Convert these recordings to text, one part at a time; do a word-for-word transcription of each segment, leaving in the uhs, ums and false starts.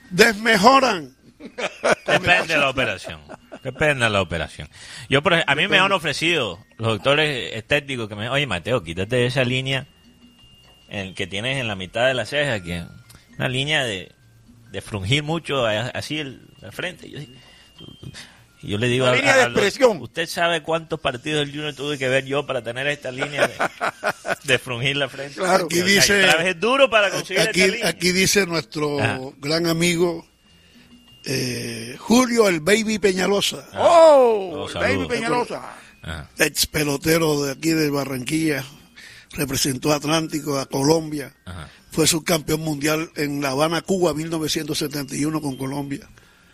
desmejoran. Depende de la operación. Depende de la operación. Yo, por ejemplo, a mí Depende. me han ofrecido los doctores estéticos que me oye, Mateo, quítate esa línea en, que tienes en la mitad de la ceja, que una línea de, de frungir mucho así el, la frente. Y yo, y yo le digo una a, línea a, de a expresión. Los, ¿usted sabe cuántos partidos del Junior tuve que ver yo para tener esta línea de, de frungir la frente? Claro, aquí dice, o sea, es duro para conseguir aquí, esta línea. Aquí dice nuestro Ajá. gran amigo eh, Julio el Baby Peñalosa. Ah, ¡Oh! Oh, Baby Peñalosa. Ajá. Ex pelotero de aquí de Barranquilla. Representó a Atlántico, a Colombia. Ajá. Fue subcampeón mundial en La Habana, Cuba, mil novecientos setenta y uno con Colombia.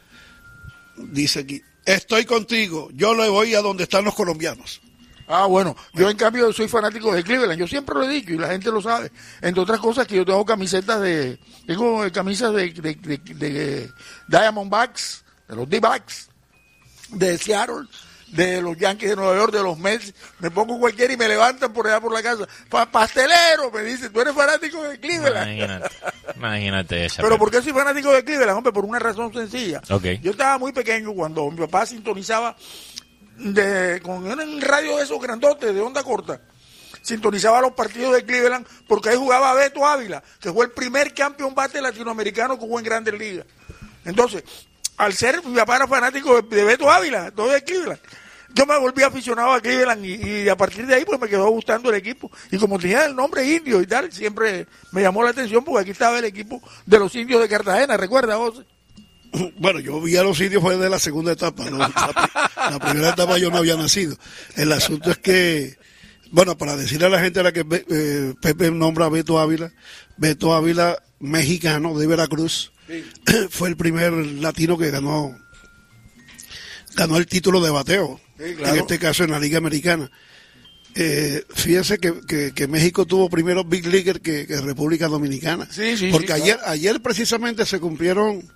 Dice aquí, estoy contigo, yo le voy a donde están los colombianos. Ah, bueno, yo en cambio soy fanático de Cleveland, yo siempre lo he dicho y la gente lo sabe. Entre otras cosas que yo tengo camisetas de, tengo camisas de, de, de, de, de Diamondbacks, de los D-Backs, de Seattle, de los Yankees de Nueva York, de los Mets, me pongo cualquiera y me levantan por allá por la casa. Pa pastelero, me dicen, tú eres fanático de Cleveland. Imagínate, imagínate esa. Pero ¿por qué soy fanático de Cleveland? Hombre, por una razón sencilla. Okay. Yo estaba muy pequeño cuando mi papá sintonizaba de, con un radio de esos grandotes de onda corta. Sintonizaba los partidos de Cleveland porque ahí jugaba Beto Ávila, que fue el primer campeón bate latinoamericano que jugó en Grandes Ligas. Entonces, al ser, mi papá era fanático de, de Beto Ávila, todo de Cleveland. Yo me volví aficionado a Cleveland y, y a partir de ahí pues me quedó gustando el equipo. Y como tenía el nombre indio y tal, siempre me llamó la atención porque aquí estaba el equipo de los indios de Cartagena, ¿recuerdas, José? Bueno, yo vi a los indios fue de la segunda etapa, ¿no? La, la primera etapa yo no había nacido. El asunto es que, bueno, para decirle a la gente a la que eh, Pepe nombra a Beto Ávila, Beto Ávila, mexicano de Veracruz, sí. Fue el primer latino que ganó ganó el título de bateo, sí, claro. En este caso en la Liga Americana. Eh, fíjense que, que, que México tuvo primero Big Leaguer que, que República Dominicana, sí, sí, porque sí, ayer claro. ayer precisamente se cumplieron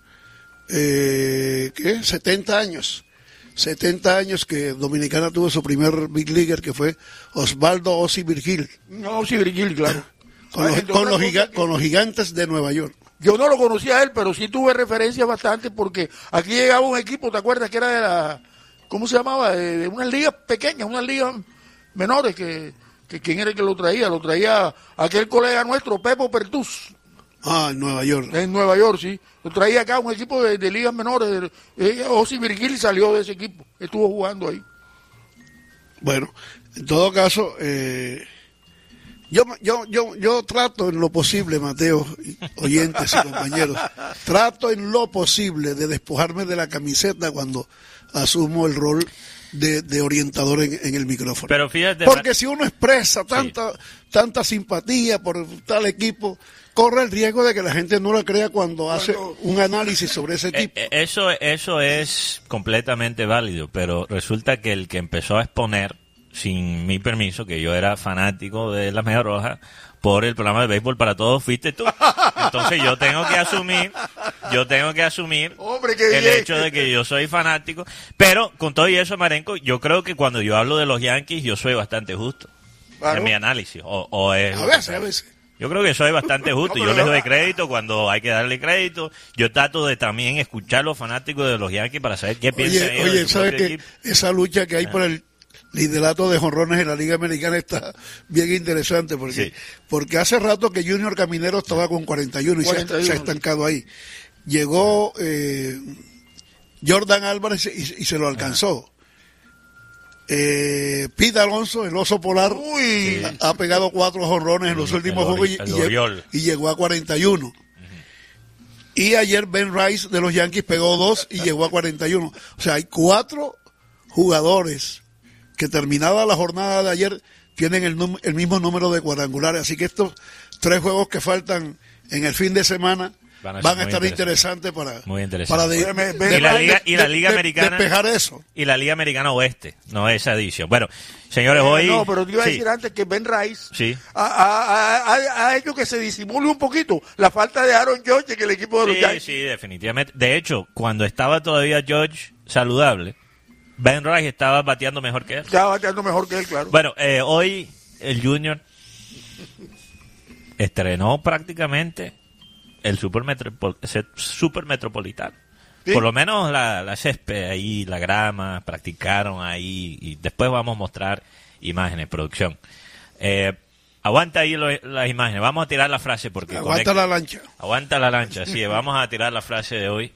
eh, ¿qué? setenta años setenta años que Dominicana tuvo su primer Big Leaguer, que fue Osvaldo Osi Virgil. No, Osi Virgil, claro. Con, los, con, los giga, que... con los gigantes de Nueva York. Yo no lo conocía a él, pero sí tuve referencias bastante porque aquí llegaba un equipo, ¿te acuerdas? Que era de la, ¿cómo se llamaba? De, de unas ligas pequeñas, unas ligas menores, que, que quién era el que lo traía, lo traía aquel colega nuestro, Pepo Pertús. Ah, en Nueva York. En Nueva York, sí. Lo traía acá un equipo de, de ligas menores. Eh, Osi Virgil salió de ese equipo, estuvo jugando ahí. Bueno, en todo caso, eh, yo, yo, yo, yo trato en lo posible, Mateo, oyentes y compañeros, trato en lo posible de despojarme de la camiseta cuando asumo el rol de, de orientador en, en el micrófono. Pero fíjate, porque si uno expresa tanta, sí. tanta simpatía por tal equipo, corre el riesgo de que la gente no la crea cuando, cuando hace un análisis sobre ese equipo. Eh, eso, eso es completamente válido, pero resulta que el que empezó a exponer sin mi permiso, que yo era fanático de Las Medias Rojas, por el programa de Béisbol para Todos, fuiste tú. Entonces yo tengo que asumir, yo tengo que asumir Hombre, qué el bien. hecho de que yo soy fanático. Pero con todo y eso, Marenco, yo creo que cuando yo hablo de los Yankees, yo soy bastante justo claro. en mi análisis. O, o es, a veces, a veces. Yo creo que soy bastante justo. No, yo les doy crédito cuando hay que darle crédito. Yo trato de también escuchar a los fanáticos de los Yankees para saber qué piensan oye, ellos. Oye, ¿sabes que esa lucha que hay ah. por el liderato de jonrones en la Liga Americana está bien interesante? Porque, sí. porque hace rato que Junior Caminero estaba con cuarenta y uno y cuarenta y uno. Se, ha, se ha estancado ahí. Llegó eh, Jordan Álvarez y, y se lo alcanzó. Ah. Eh, Pete Alonso, el oso polar, Uy, ha, ha pegado cuatro jonrones en los últimos juegos y, y, y llegó a cuarenta y uno. Uh-huh. Y ayer Ben Rice de los Yankees pegó dos y llegó a cuarenta y uno. O sea, hay cuatro jugadores que terminada la jornada de ayer tienen el, el mismo número de cuadrangulares. Así que estos tres juegos que faltan en el fin de semana van a, van a estar interesantes para, muy interesante. para de, de, de, y la liga, y la liga de, americana despejar eso. Y la Liga Americana Oeste, no esa edición. Bueno, señores, hoy... No, pero te iba a sí. decir antes que Ben Rice sí. ha, ha, ha, ha hecho que se disimule un poquito la falta de Aaron Judge en el equipo de los sí, Yankees. Sí, definitivamente. De hecho, cuando estaba todavía Judge saludable, Ben Rice estaba bateando mejor que él. Estaba bateando mejor que él, claro. Bueno, eh, hoy el Junior estrenó prácticamente el supermetropol, supermetropolitano. ¿Sí? Por lo menos la, la césped ahí, la grama, practicaron ahí y después vamos a mostrar imágenes, producción. Eh, aguanta ahí lo, las imágenes, vamos a tirar la frase porque... Aguanta conecta, la lancha. Aguanta la lancha, sí, vamos a tirar la frase de hoy.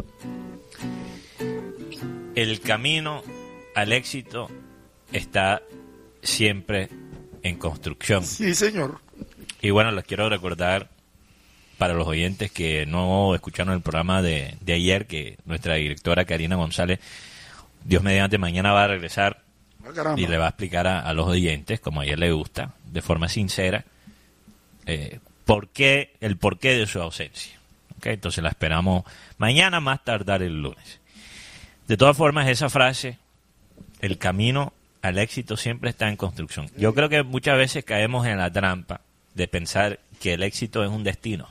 El camino al éxito está siempre en construcción. Sí, señor. Y bueno, les quiero recordar para los oyentes que no escucharon el programa de, de ayer, que nuestra directora Karina González, Dios mediante, mañana va a regresar Ah, y le va a explicar a, a los oyentes, como a ella le gusta, de forma sincera, eh, por qué, el porqué de su ausencia. ¿Okay? Entonces la esperamos mañana, más tardar el lunes. De todas formas, esa frase, el camino al éxito siempre está en construcción. Yo creo que muchas veces caemos en la trampa de pensar que el éxito es un destino.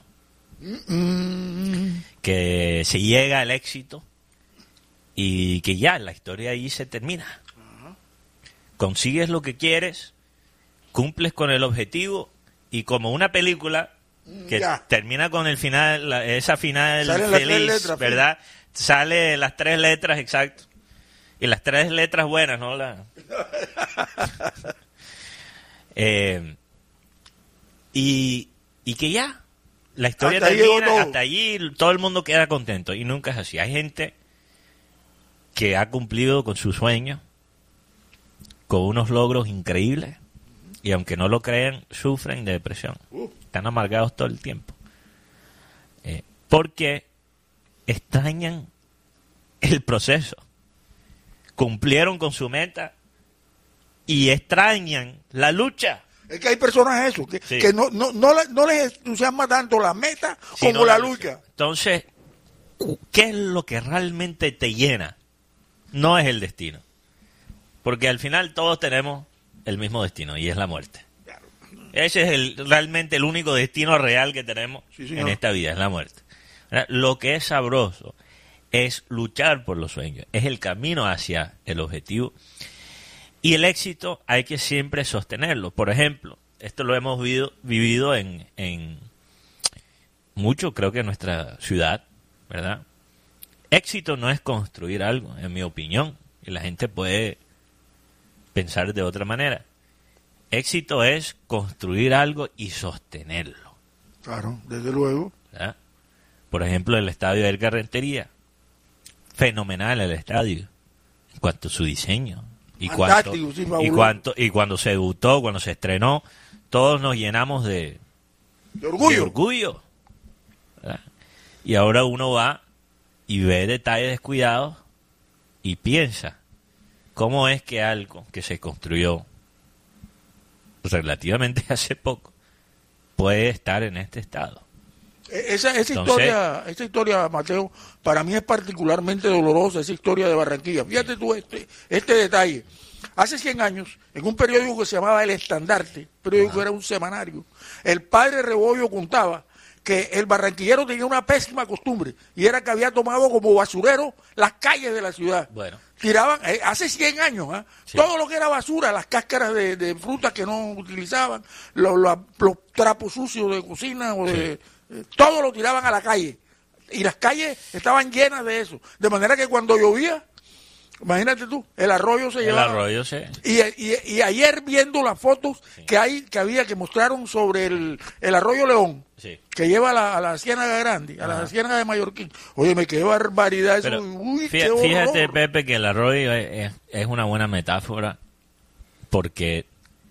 Que se llega al éxito y que ya la historia ahí se termina. Consigues lo que quieres, cumples con el objetivo y como una película que Ya. termina con el final, la- esa final Salen las tres feliz, letras, ¿verdad? Sale las tres letras, exacto. Y las tres letras buenas, ¿no? La... eh, y, y que ya, la historia Hasta ahí llegó termina, todo. hasta allí todo el mundo queda contento. Y nunca es así. Hay gente que ha cumplido con sus sueños, con unos logros increíbles, y aunque no lo crean, sufren de depresión. Uh. Están amargados todo el tiempo. Eh, porque extrañan el proceso. Cumplieron con su meta y extrañan la lucha. Es que hay personas eso, que, Sí. que no, no, no, la- no les entusiasma tanto la meta sino como la lucha. Entonces, ¿qué es lo que realmente te llena? No es el destino. Porque al final todos tenemos el mismo destino y es la muerte. Ese es el, realmente el único destino real que tenemos Sí, señor. en esta vida, es la muerte. ¿Verdad? Lo que es sabroso es luchar por los sueños, es el camino hacia el objetivo. Y el éxito hay que siempre sostenerlo. Por ejemplo, esto lo hemos vivido, vivido en, en mucho, creo que en nuestra ciudad, ¿verdad? Éxito no es construir algo, en mi opinión, y la gente puede pensar de otra manera. Éxito es construir algo y sostenerlo, Claro, desde luego. ¿verdad? Por ejemplo, el estadio del Carretería, fenomenal el estadio, en cuanto a su diseño. Y cuanto, Fantástico, sí, y, fabuloso. cuanto, y cuando se debutó, cuando se estrenó, todos nos llenamos de, De orgullo. de orgullo. ¿Verdad? Y ahora uno va y ve detalles descuidados y piensa, ¿cómo es que algo que se construyó relativamente hace poco puede estar en este estado? Esa, esa Entonces- historia, esa historia, Mateo, para mí es particularmente dolorosa, esa historia de Barranquilla. Fíjate tú este, este detalle. Hace cien años, en un periódico que se llamaba El Estandarte, periódico que era un semanario, el padre Rebollo contaba que el barranquillero tenía una pésima costumbre y era que había tomado como basurero las calles de la ciudad. Bueno. Tiraban, eh, hace cien años, ¿ah? Sí. todo lo que era basura, las cáscaras de, de frutas que no utilizaban, los, los, los trapos sucios de cocina, o de, eh, todo lo tiraban a la calle. Y las calles estaban llenas de eso. De manera que cuando llovía, imagínate tú, el arroyo se El llevaba. arroyo se... Y, y, y ayer viendo las fotos Sí. que hay que había que mostraron sobre el, el arroyo León, Sí. que lleva a la, a la Ciénaga Grande, a la Ajá. Ciénaga de Mallorquín. Oye, me qué barbaridad eso. Pero Uy, qué fíjate, fíjate, horror. Pepe, que el arroyo es, es- es una buena metáfora porque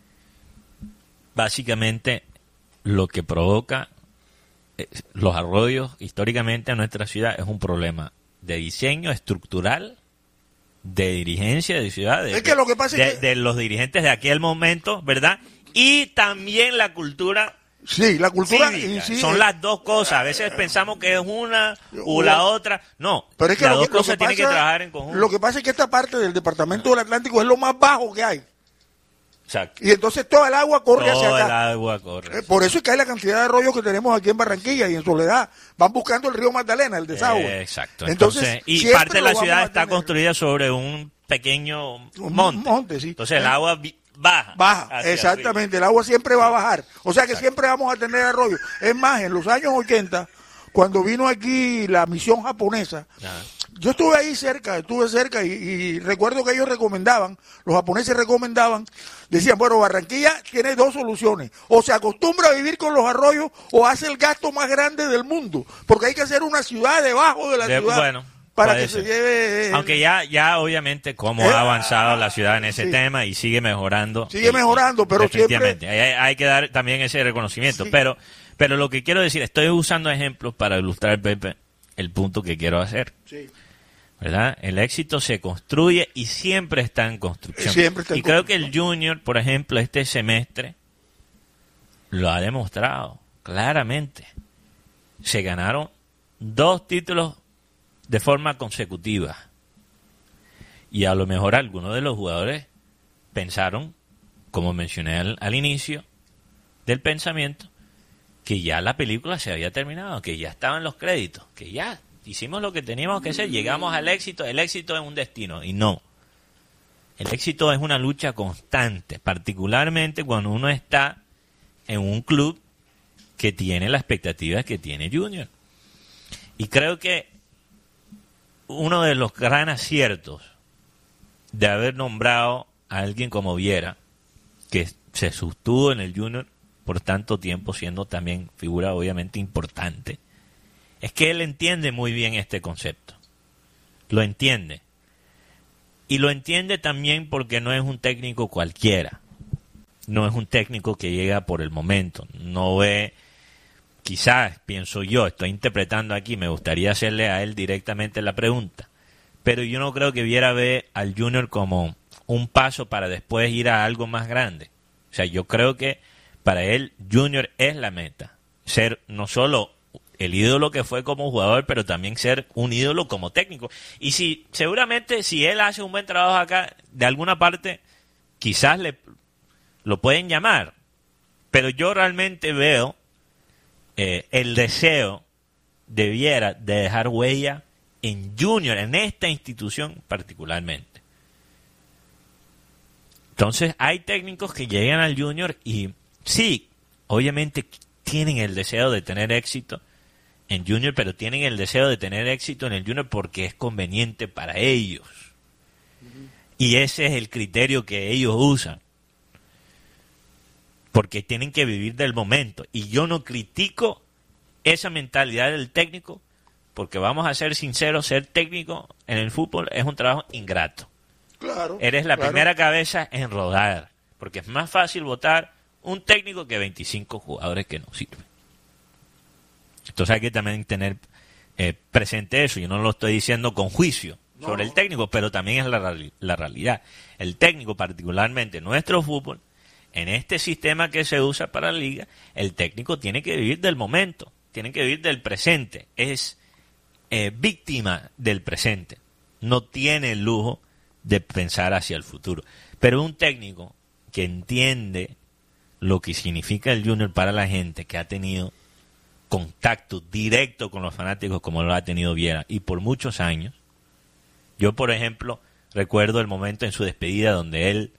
básicamente lo que provoca eh, los arroyos históricamente en nuestra ciudad es un problema de diseño estructural, de dirigencia de ciudades, Es que lo que pasa es de, que- de los dirigentes de aquel momento, ¿verdad? Y también la cultura Sí, la cultura cívica. incide. Son las dos cosas. A veces pensamos que es una o la otra. No, Pero es que las lo dos que, lo cosas que tienen que pasa- trabajar en conjunto. Lo que pasa es que esta parte del departamento del Atlántico es lo más bajo que hay. Exacto. Y entonces toda el agua corre hacia Todo el acá. agua corre. Eh, Por eso es que hay la cantidad de arroyos que tenemos aquí en Barranquilla y en Soledad. Van buscando el río Magdalena, el desagüe. Eh, exacto. Entonces, Entonces, y siempre parte de lo la vamos ciudad a está tener. construida sobre un pequeño Un monte. monte, sí. Entonces el Eh. agua vi- baja. Baja, hacia exactamente, el agua siempre va a bajar. O sea que Exacto. siempre vamos a tener arroyo. Es más, en los años ochenta cuando vino aquí la misión japonesa, Ajá. yo estuve ahí cerca, estuve cerca y, y recuerdo que ellos recomendaban, los japoneses recomendaban, decían, bueno, Barranquilla tiene dos soluciones, o se acostumbra a vivir con los arroyos o hace el gasto más grande del mundo, porque hay que hacer una ciudad debajo de la De- ciudad bueno, para puede que se ser. lleve... Aunque ya, ya obviamente cómo Eh, ha avanzado la ciudad en ese sí. tema y sigue mejorando. Sigue Y- mejorando, y pero definitivamente, siempre- hay, hay que dar también ese reconocimiento. Sí. Pero, pero lo que quiero decir, estoy usando ejemplos para ilustrar, Pepe, el punto que quiero hacer. Sí. ¿Verdad? El éxito se construye y siempre está en construcción. Siempre está en y creo que construcción. el Junior, por ejemplo, este semestre lo ha demostrado claramente. Se ganaron dos títulos de forma consecutiva. Y a lo mejor algunos de los jugadores pensaron, como mencioné al, al inicio del pensamiento, que ya la película se había terminado, que ya estaban los créditos, que ya hicimos lo que teníamos que hacer, llegamos al éxito, el éxito es un destino, y no. El éxito es una lucha constante, particularmente cuando uno está en un club que tiene las expectativas que tiene Junior. Y creo que uno de los gran aciertos de haber nombrado a alguien como Viera, que se sostuvo en el Junior por tanto tiempo, siendo también figura obviamente importante, es que él entiende muy bien este concepto. Lo entiende. Y lo entiende también porque no es un técnico cualquiera. No es un técnico que llega por el momento. No ve, quizás, pienso yo, estoy interpretando aquí, me gustaría hacerle a él directamente la pregunta. Pero yo no creo que Viera ve al Junior como un paso para después ir a algo más grande. O sea, yo creo que para él Junior es la meta. Ser no solo el ídolo que fue como jugador, pero también ser un ídolo como técnico. Y si seguramente si él hace un buen trabajo acá, de alguna parte quizás le lo pueden llamar. Pero yo realmente veo eh, el deseo de Viera de dejar huella en Junior, en esta institución particularmente. Entonces hay técnicos que llegan al Junior y sí, obviamente tienen el deseo de tener éxito en Junior, pero tienen el deseo de tener éxito en el Junior porque es conveniente para ellos. Y ese es el criterio que ellos usan. Porque tienen que vivir del momento. Y yo no critico esa mentalidad del técnico, porque vamos a ser sinceros, ser técnico en el fútbol es un trabajo ingrato. Claro. Eres la claro. primera cabeza en rodar, porque es más fácil votar un técnico que veinticinco jugadores que no sirven. Entonces hay que también tener eh, presente eso. Yo no lo estoy diciendo con juicio No. sobre el técnico, pero también es la, reali- la realidad. El técnico, particularmente nuestro fútbol, en este sistema que se usa para la liga, el técnico tiene que vivir del momento, tiene que vivir del presente. Es eh, víctima del presente. No tiene el lujo de pensar hacia el futuro. Pero un técnico que entiende lo que significa el Junior para la gente, que ha tenido contacto directo con los fanáticos como lo ha tenido Viera y por muchos años. Yo, por ejemplo, recuerdo el momento en su despedida donde él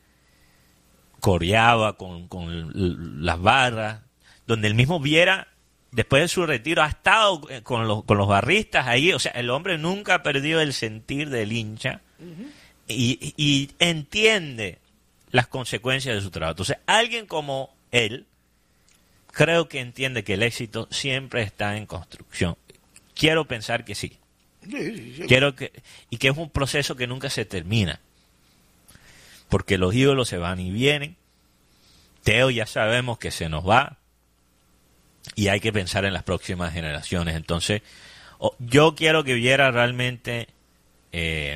coreaba con, con l- las barras, donde el mismo Viera, después de su retiro, ha estado con los, con los barristas ahí. O sea, el hombre nunca ha perdido el sentir del hincha. Uh-huh. y, y entiende las consecuencias de su trabajo. Entonces, alguien como él, creo que entiende que el éxito siempre está en construcción. Quiero pensar que sí. Sí, sí, sí. Quiero que, y que es un proceso que nunca se termina. Porque los ídolos se van y vienen. Teo ya sabemos que se nos va. Y hay que pensar en las próximas generaciones. Entonces, oh, yo quiero que Viera realmente, eh,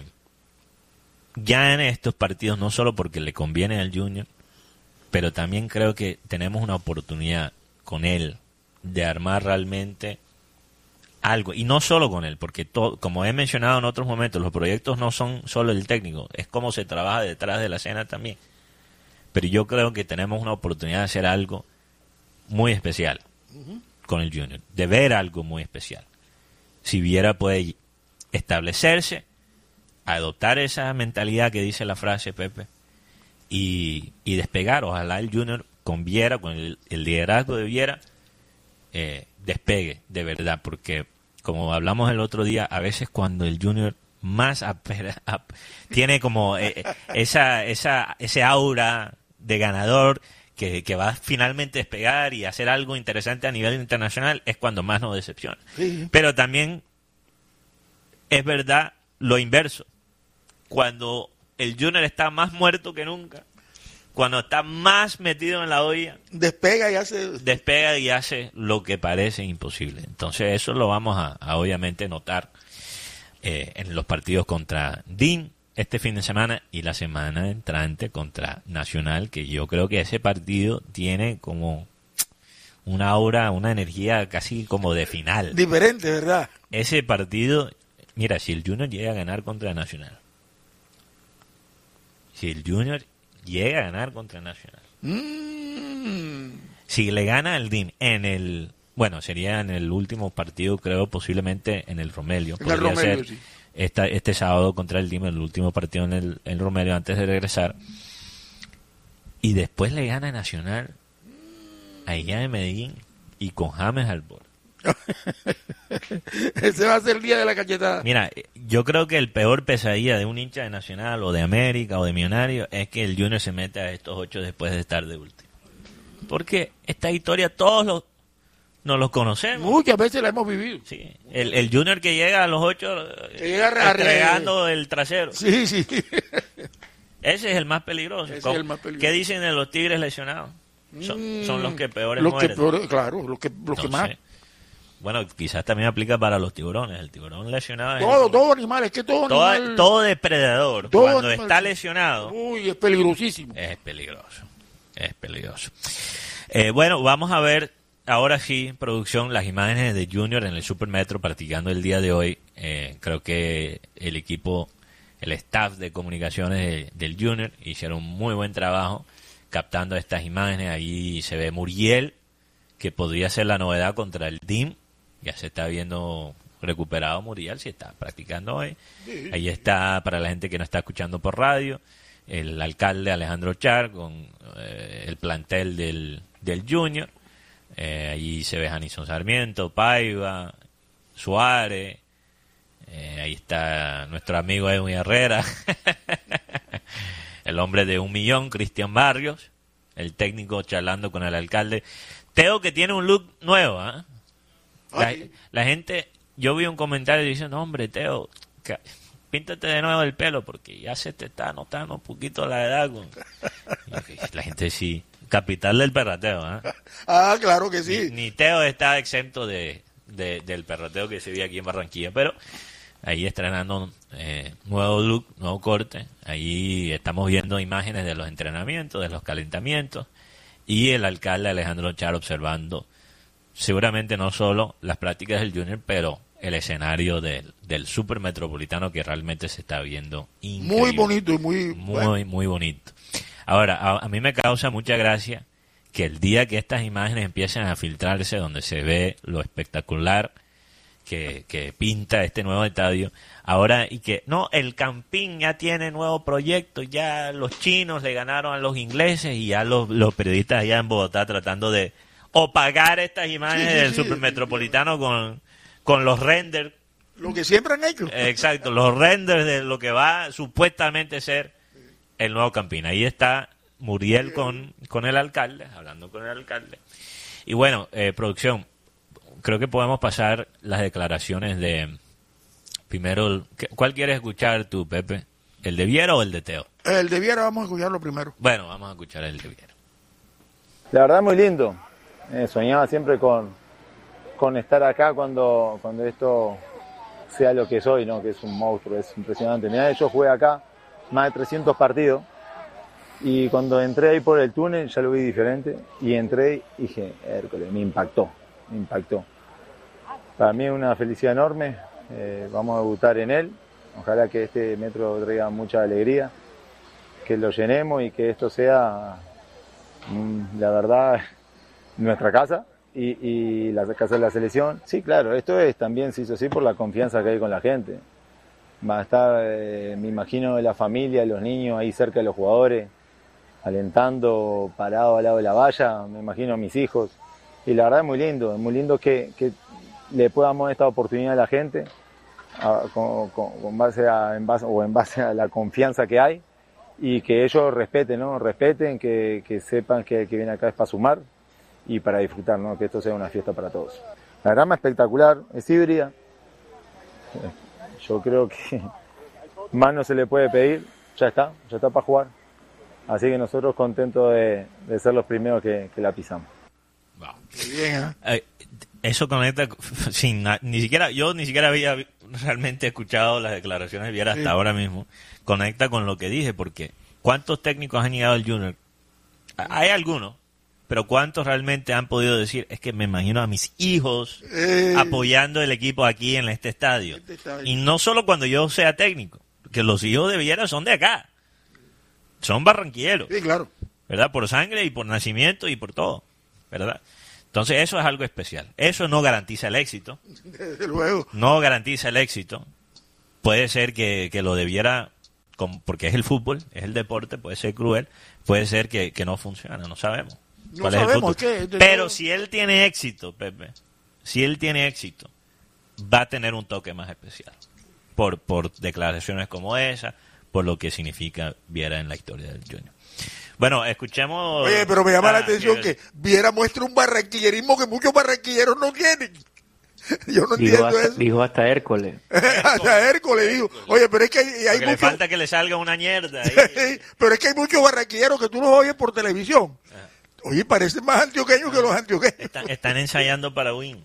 ya en estos partidos, no solo porque le conviene al Junior, pero también creo que tenemos una oportunidad con él de armar realmente algo, y no solo con él, porque todo, como he mencionado en otros momentos, los proyectos no son solo el técnico, es cómo se trabaja detrás de la escena también. Pero yo creo que tenemos una oportunidad de hacer algo muy especial uh-huh. con el Junior, de ver algo muy especial. Si Viera puede establecerse, adoptar esa mentalidad que dice la frase, Pepe, y, y despegar, ojalá el Junior con Viera, con el, el liderazgo de Viera, eh, despegue de verdad, porque como hablamos el otro día, a veces cuando el Junior más apera, ap, tiene como eh, esa, esa, ese aura de ganador que, que va a finalmente despegar y hacer algo interesante a nivel internacional, es cuando más nos decepciona. Sí. Pero también es verdad lo inverso. Cuando el Junior está más muerto que nunca, cuando está más metido en la olla, despega y hace despega y hace lo que parece imposible. Entonces eso lo vamos a, a obviamente notar eh, en los partidos contra D I N este fin de semana y la semana entrante contra Nacional, que yo creo que ese partido tiene como una aura, una energía casi como de final. Diferente, ¿verdad? Ese partido, mira, si el Junior llega a ganar contra Nacional, si el Junior llega a ganar contra Nacional, mm. si le gana al D I N en el, bueno, sería en el último partido, creo, posiblemente en el Romelio. En el Romelio, ser sí. esta, este sábado contra el D I N, el último partido en el, en el Romelio antes de regresar. Y después le gana a Nacional allá en Medellín y con James al borde. Ese va a ser el día de la cachetada. Mira, yo creo que el peor pesadilla de un hincha de Nacional o de América o de Millonario es que el Junior se meta a estos ocho después de estar de último. Porque esta historia todos los, nos los conocemos. Muchas veces la hemos vivido. Sí, el, el Junior que llega a los ocho que llega entregando el trasero. Sí, sí. Ese es el más peligroso. Ese es el más peligroso. ¿Qué dicen de los Tigres lesionados? Son, son los que peores los mueren. Que peores, claro, los que, los que más. Sé. Bueno, quizás también aplica para los tiburones. El tiburón lesionado. Todo, es, todo animal, es que todo, todo animal. Todo depredador, todo cuando animal, está lesionado. Uy, es peligrosísimo. Es peligroso. Es peligroso. Eh, bueno, vamos a ver ahora sí, producción, las imágenes de Junior en el Super Metro practicando el día de hoy. Eh, creo que el equipo, el staff de comunicaciones de, del Junior hicieron un muy buen trabajo captando estas imágenes. Ahí se ve Muriel, que podría ser la novedad contra el D I M. Ya se está viendo recuperado Muriel, si está practicando hoy. Sí. Ahí está, para la gente que no está escuchando por radio, el alcalde Alejandro Char con eh, el plantel del, del Junior. Eh, allí se ve Janison Sarmiento, Paiva, Suárez. Eh, ahí está nuestro amigo Edwin Herrera. El hombre de un millón, Cristian Barrios. El técnico charlando con el alcalde. Teo, que tiene un look nuevo, ¿eh? La, la gente, yo vi un comentario diciendo, hombre, Teo, que, píntate de nuevo el pelo porque ya se te está notando un poquito la edad. Con... La gente sí, capital del perrateo. ¿eh? Ah, claro que sí. Ni, ni Teo está exento de, de, del perrateo que se ve aquí en Barranquilla, pero ahí estrenando eh, nuevo look, nuevo corte. Ahí estamos viendo imágenes de los entrenamientos, de los calentamientos y el alcalde Alejandro Char observando seguramente no solo las prácticas del Junior, pero el escenario del, del Super Metropolitano que realmente se está viendo increíble. Muy bonito y muy... Muy, bueno. muy bonito. Ahora, a, a mí me causa mucha gracia que el día que estas imágenes empiecen a filtrarse, donde se ve lo espectacular que, que pinta este nuevo estadio, ahora, y que, no, el Campín ya tiene nuevo proyecto, ya los chinos le ganaron a los ingleses y ya los, los periodistas allá en Bogotá tratando de o pagar estas imágenes sí, sí, del sí, Supermetropolitano con, con los renders. Lo que siempre han hecho. Exacto, los renders de lo que va supuestamente ser el nuevo Campín. Ahí está Muriel con, con el alcalde, hablando con el alcalde. Y bueno, eh, producción, creo que podemos pasar las declaraciones de... Primero, ¿cuál quieres escuchar tú, Pepe? ¿El de Viera o el de Teo? El de Viera, vamos a escucharlo primero. Bueno, vamos a escuchar el de Viera. La verdad, muy lindo. Eh, soñaba siempre con, con estar acá cuando, cuando esto sea lo que soy, ¿no? Que es un monstruo, es impresionante. Mirá, yo jugué acá más de trescientos partidos y cuando entré ahí por el túnel ya lo vi diferente y entré y dije, Hércules, me impactó, me impactó. Para mí es una felicidad enorme, eh, vamos a debutar en él, ojalá que este metro traiga mucha alegría, que lo llenemos y que esto sea, mm, la verdad, nuestra casa y, y la casa de la selección. Sí, claro, esto es también, se hizo así por la confianza que hay con la gente. Va a estar, eh, me imagino, la familia, los niños ahí cerca de los jugadores, alentando, parado al lado de la valla, me imagino a mis hijos. y la verdad es muy lindo, es muy lindo que, que le podamos dar esta oportunidad a la gente a, con, con, con base a, en base, o en base a la confianza que hay y que ellos respeten, ¿no? Respeten, que, que sepan que el que viene acá es para sumar y para disfrutar, ¿no? Que esto sea una fiesta para todos. La grama espectacular, es híbrida, yo creo que más no se le puede pedir, ya está, ya está para jugar. Así que nosotros contentos de, de ser los primeros que, que la pisamos. Wow. Qué bien, ¿eh? Eh, eso conecta sin na- ni siquiera yo ni siquiera había realmente escuchado las declaraciones de Viera hasta Sí. ahora mismo. Conecta con lo que dije, porque ¿cuántos técnicos han llegado al Junior? Hay algunos, pero ¿cuántos realmente han podido decir? Es que me imagino a mis hijos Eh, apoyando el equipo aquí en este estadio. Este estadio. Y no solo cuando yo sea técnico, que los hijos de Viera son de acá. Son barranquilleros, Sí, claro. ¿verdad? Por sangre y por nacimiento y por todo, ¿verdad? Entonces eso es algo especial. Eso no garantiza el éxito. Desde luego. No garantiza el éxito. Puede ser que, que lo debiera, com- porque es el fútbol, es el deporte, puede ser cruel, puede ser que, que no funcione, no sabemos. No cuál es el sabemos, futuro. es que de Pero todo- si él tiene éxito, Pepe, si él tiene éxito, va a tener un toque más especial. Por, por declaraciones como esa, por lo que significa Viera en la historia del Junior. Bueno, escuchemos... Oye, pero me llama la Ah, atención que- que Viera muestra un barranquillerismo que muchos barranquilleros no tienen. Yo no Dijo entiendo hasta, eso. dijo hasta Hércules. Hasta Hércules dijo. Oye, pero es que hay, hay Porque le muchos... falta que le salga una mierda ahí. pero es que hay muchos barranquilleros que tú los oyes por televisión. Oye, parecen más antioqueños que los antioqueños. Están, están ensayando para Win.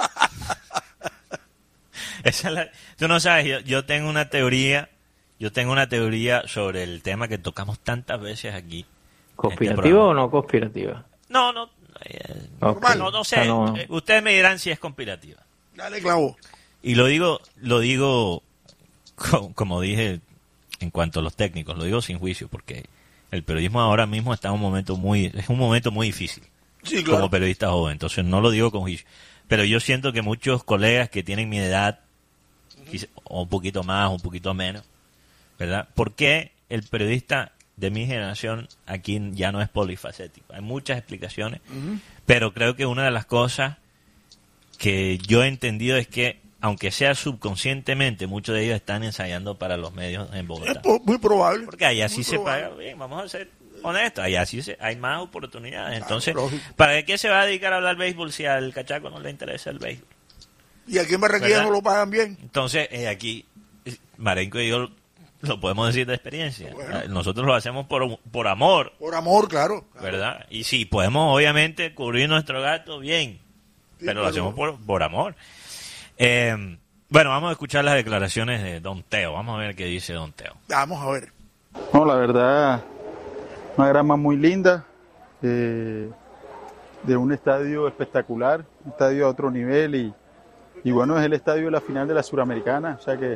Esa es la- tú no sabes, yo, yo tengo una teoría, yo tengo una teoría sobre el tema que tocamos tantas veces aquí. ¿Conspirativa programa. o no conspirativa? No, no, eh, Ok. no, no sé. O sea, no- eh, Ustedes me dirán si es conspirativa. Dale, clavo. Y lo digo, lo digo, co- como dije, en cuanto a los técnicos, lo digo sin juicio, porque el periodismo ahora mismo está en un momento muy, es un momento muy difícil. Sí, claro. Como periodista joven, entonces no lo digo con juicio. Pero yo siento que muchos colegas que tienen mi edad, quizá- o un poquito más, o un poquito menos, ¿verdad? ¿Por qué el periodista de mi generación aquí ya no es polifacético? Hay muchas explicaciones, pero creo que una de las cosas que yo he entendido es que, aunque sea subconscientemente, muchos de ellos están ensayando para los medios en Es Bogotá. po- muy probable. Porque allá Muy sí se probable. paga bien, vamos a ser honestos, allá sí se, hay más oportunidades. Entonces, lógico. ¿para qué se va a dedicar a hablar béisbol si al cachaco no le interesa el béisbol? Y aquí en Barranquilla ¿Verdad? no lo pagan bien. Entonces, eh, aquí, eh, Marenco y yo lo podemos decir de experiencia. Bueno. Eh, Nosotros lo hacemos por, por amor, Por amor, claro. ¿verdad? Y sí, podemos obviamente cubrir nuestro gasto bien, Sí, pero lo pero- hacemos por, por amor. Eh, bueno, vamos a escuchar las declaraciones de Don Teo. Vamos a ver qué dice Don Teo. Vamos a ver. No, la verdad, una grama muy linda, eh, de un estadio espectacular, un estadio a otro nivel y, y bueno, es el estadio de la final de la Suramericana, o sea que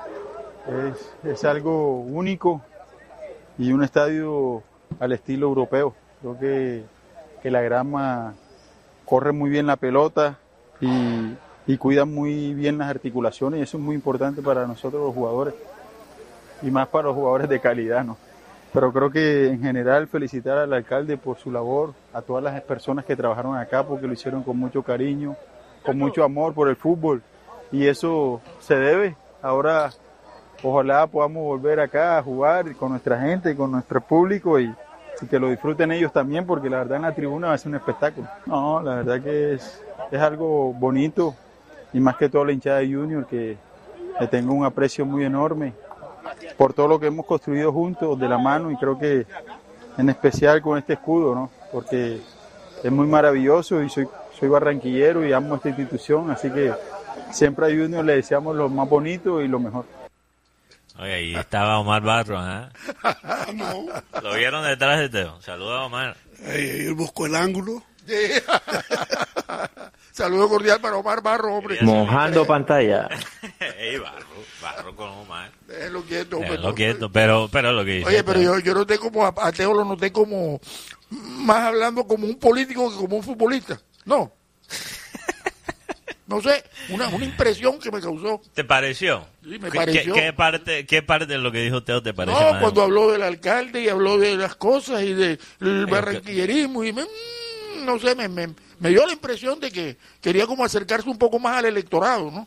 es, es algo único y un estadio al estilo europeo. Creo que, que la grama corre muy bien la pelota y, y cuida muy bien las articulaciones y eso es muy importante para nosotros los jugadores y más para los jugadores de calidad, ¿no? Pero creo que en general felicitar al alcalde por su labor, a todas las personas que trabajaron acá porque lo hicieron con mucho cariño, con mucho amor por el fútbol y eso se debe. Ahora ojalá podamos volver acá a jugar con nuestra gente y con nuestro público y, y que lo disfruten ellos también porque la verdad en la tribuna va a ser un espectáculo. No, la verdad que es, es algo bonito y más que todo la hinchada de Junior que le tengo un aprecio muy enorme por todo lo que hemos construido juntos de la mano y creo que en especial con este escudo, ¿no? Porque es muy maravilloso y soy, soy barranquillero y amo esta institución, así que siempre a Junior le deseamos lo más bonito y lo mejor. Oye, ahí estaba Omar Barros, ¿ah? No, Lo vieron detrás de Teo. Saluda a Omar. ahí, ahí él buscó el ángulo. Saludo cordial para Omar Barro, hombre. Mojando pantalla. Ey, Barro, Barro con Omar. Déjenlo quieto, hombre. Déjalo quieto, pero, pero lo que dice. Oye, pero Teo- yo, yo noté como a, a Teo lo noté como más hablando como un político que como un futbolista. No. No sé, una, una impresión que me causó. ¿Te pareció? Sí, me ¿Qué- pareció. ¿Qué, qué parte, ¿Qué parte de lo que dijo Teo te parece No, más? cuando habló del alcalde y habló de las cosas y del que- barranquillerismo y me, mm, no sé, me, me, Me dio la impresión de que quería como acercarse un poco más al electorado, ¿no?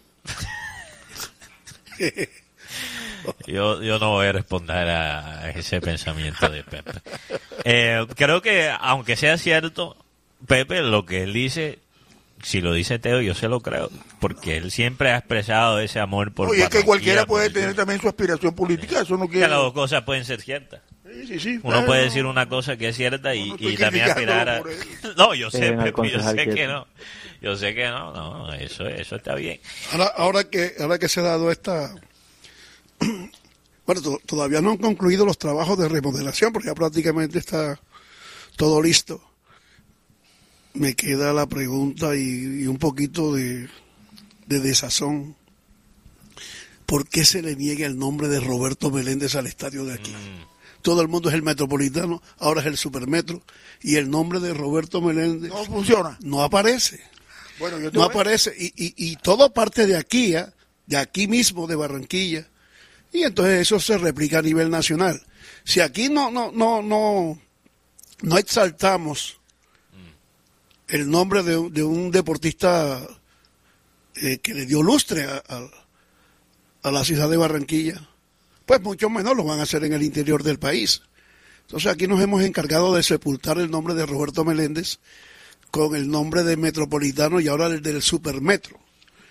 Yo, yo no voy a responder a ese pensamiento de Pepe. Eh, creo que, aunque sea cierto, Pepe, lo que él dice, si lo dice Teo, yo se lo creo, porque él siempre ha expresado ese amor por Oye, es que Barranquilla, cualquiera por puede el tener sur. también su aspiración política, eso no Que quiere... las dos cosas pueden ser ciertas. Sí, sí, sí, Uno claro, puede no. decir una cosa que es cierta y, No, no estoy y también aspirar a... criticándolo por No, yo sé, Deben al Pepe, yo concejal sé que quieto. no. Yo sé que no, no, eso, eso está bien. Ahora, ahora que ahora que se ha dado esta... Bueno, to- todavía no han concluido los trabajos de remodelación, porque ya prácticamente está todo listo. Me queda la pregunta y, y un poquito de, de desazón. ¿Por qué se le niega el nombre de Roberto Meléndez al estadio de aquí? Todo el mundo es el Metropolitano, ahora es el Supermetro, y el nombre de Roberto Meléndez No funciona. no aparece. Bueno, yo te No voy- aparece. Y, y, y todo parte de aquí, ¿ah? De aquí mismo, de Barranquilla. Y entonces eso se replica a nivel nacional. Si aquí no, no, no, no, no exaltamos el nombre de, un- de un deportista eh, que le dio lustre a, a- a la ciudad de Barranquilla, pues mucho menos lo van a hacer en el interior del país. Entonces aquí nos hemos encargado de sepultar el nombre de Roberto Meléndez con el nombre de Metropolitano y ahora el del Supermetro.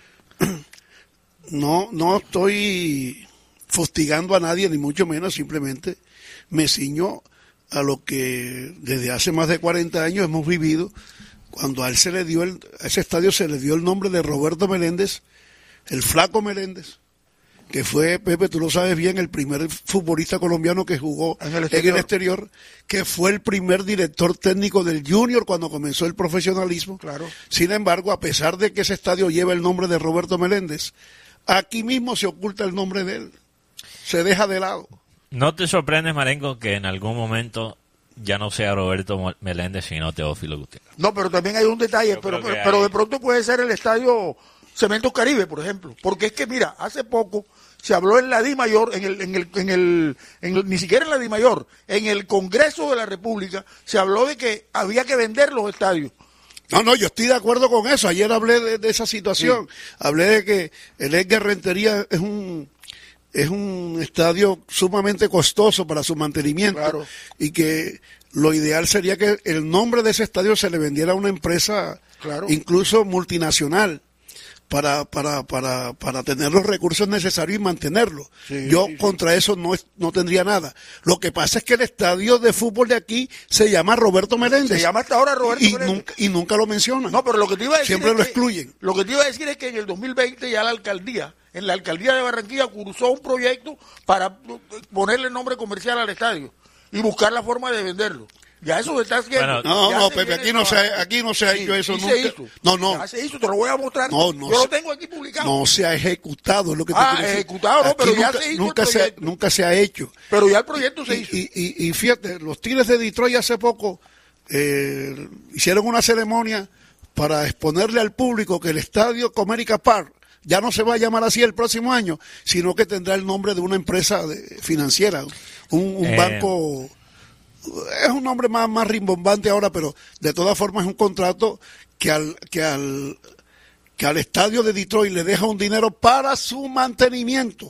No, no estoy fustigando a nadie, ni mucho menos, simplemente me ciño a lo que desde hace más de cuarenta años hemos vivido, cuando a él se le dio el, a ese estadio se le dio el nombre de Roberto Meléndez, el Flaco Meléndez, que fue, Pepe, tú lo sabes bien, el primer futbolista colombiano que jugó En el en el exterior. exterior, que fue el primer director técnico del Junior cuando comenzó el profesionalismo. Claro. Sin embargo, a pesar de que ese estadio lleva el nombre de Roberto Meléndez, aquí mismo se oculta el nombre de él. Se deja de lado. ¿No te sorprendes, Marengo, que en algún momento ya no sea Roberto Mo- Meléndez, sino Teófilo Gutiérrez? No, pero también hay un detalle, Yo pero, creo que pero hay- de pronto puede ser el estadio Cementos Caribe, por ejemplo. Porque es que, mira, hace poco se habló en la Di Mayor, en el, en el, en el, en el- ni siquiera en la Di Mayor, en el Congreso de la República, se habló de que había que vender los estadios. No, no, yo estoy de acuerdo con eso. Ayer hablé de, de esa situación. Hablé de que el Edgar Rentería es un es un estadio sumamente costoso para su mantenimiento Claro. y que lo ideal sería que el nombre de ese estadio se le vendiera a una empresa, Claro. incluso multinacional, para, para, para, para tener los recursos necesarios y mantenerlo. Sí, Yo sí, sí. contra eso no, es- no tendría nada. Lo que pasa es que el estadio de fútbol de aquí se llama Roberto Meléndez. Se llama hasta ahora Roberto y, y Meléndez. nunca, y nunca lo mencionan. No, pero lo que te iba a decir Siempre es lo que- excluyen. Lo que te iba a decir es que en el dos mil veinte ya la alcaldía, en la alcaldía de Barranquilla, cursó un proyecto para ponerle nombre comercial al estadio y buscar la forma de venderlo. Ya eso se está haciendo. Bueno, No, Ya no, se Pepe, viene aquí no se ha, trabajando. aquí no se ha Sí, hecho eso sí nunca. se hizo. No, no, Ya se hizo, te lo voy a mostrar. No, no Yo se- lo tengo aquí publicado. no se ha ejecutado, es lo que te Ah, quiero decir. ejecutado, no, Aquí pero ya nunca, se hizo el nunca se, ha- proyecto. nunca se ha hecho. Pero ya el proyecto se Y, hizo. y, y, y fíjate, los Tigres de Detroit hace poco eh, hicieron una ceremonia para exponerle al público que el estadio Comerica Park ya no se va a llamar así el próximo año, sino que tendrá el nombre de una empresa de- financiera, un, un Eh. banco. Es un nombre más, más rimbombante ahora, pero de todas formas es un contrato que al, que al, que al estadio de Detroit le deja un dinero para su mantenimiento.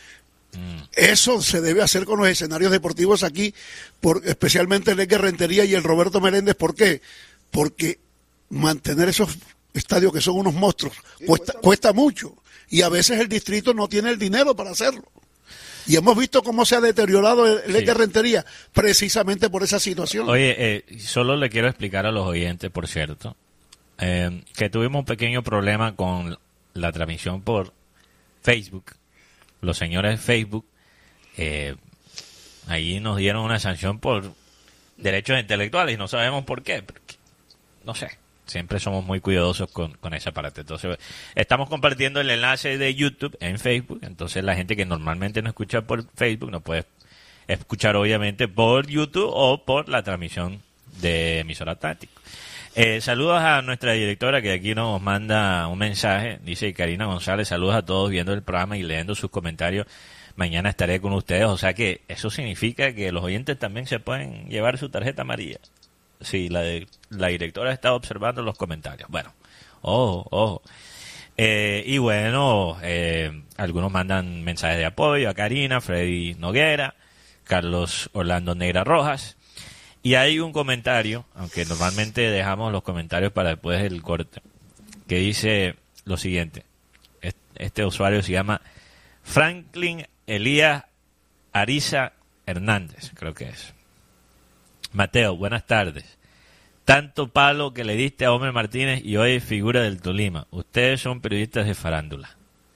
Eso se debe hacer con los escenarios deportivos aquí, por, especialmente el Edgar Rentería y el Roberto Meléndez. ¿Por qué? Porque mantener esos estadios que son unos monstruos cuesta, cuesta mucho y a veces el distrito no tiene el dinero para hacerlo. Y hemos visto cómo se ha deteriorado el, el Sí. Edgar Rentería precisamente por esa situación. Oye, eh, solo le quiero explicar a los oyentes, por cierto, eh, que tuvimos un pequeño problema con la transmisión por Facebook. Los señores de Facebook, eh, ahí nos dieron una sanción por derechos intelectuales y no sabemos por qué. Porque, no sé, siempre somos muy cuidadosos con, con esa parte. Entonces, estamos compartiendo el enlace de YouTube en Facebook. Entonces, la gente que normalmente no escucha por Facebook no puede escuchar, obviamente, por YouTube o por la transmisión de Emisora Atlántico. Eh, saludos a nuestra directora que aquí nos manda un mensaje. Dice Karina González, saludos a todos viendo el programa y leyendo sus comentarios. Mañana estaré con ustedes. O sea que eso significa que los oyentes también se pueden llevar su tarjeta amarilla. Sí, la, de, la directora está observando los comentarios. Bueno, ojo, ojo. Eh, y bueno, eh, algunos mandan mensajes de apoyo a Karina, Freddy Noguera, Carlos Orlando Negra Rojas. Y hay un comentario, aunque normalmente dejamos los comentarios para después del corte, que dice lo siguiente. Este usuario se llama Franklin Elías Ariza Hernández, creo que es. Mateo, buenas tardes. Tanto palo que le diste a Homer Martínez y hoy figura del Tolima. Ustedes son periodistas de farándula.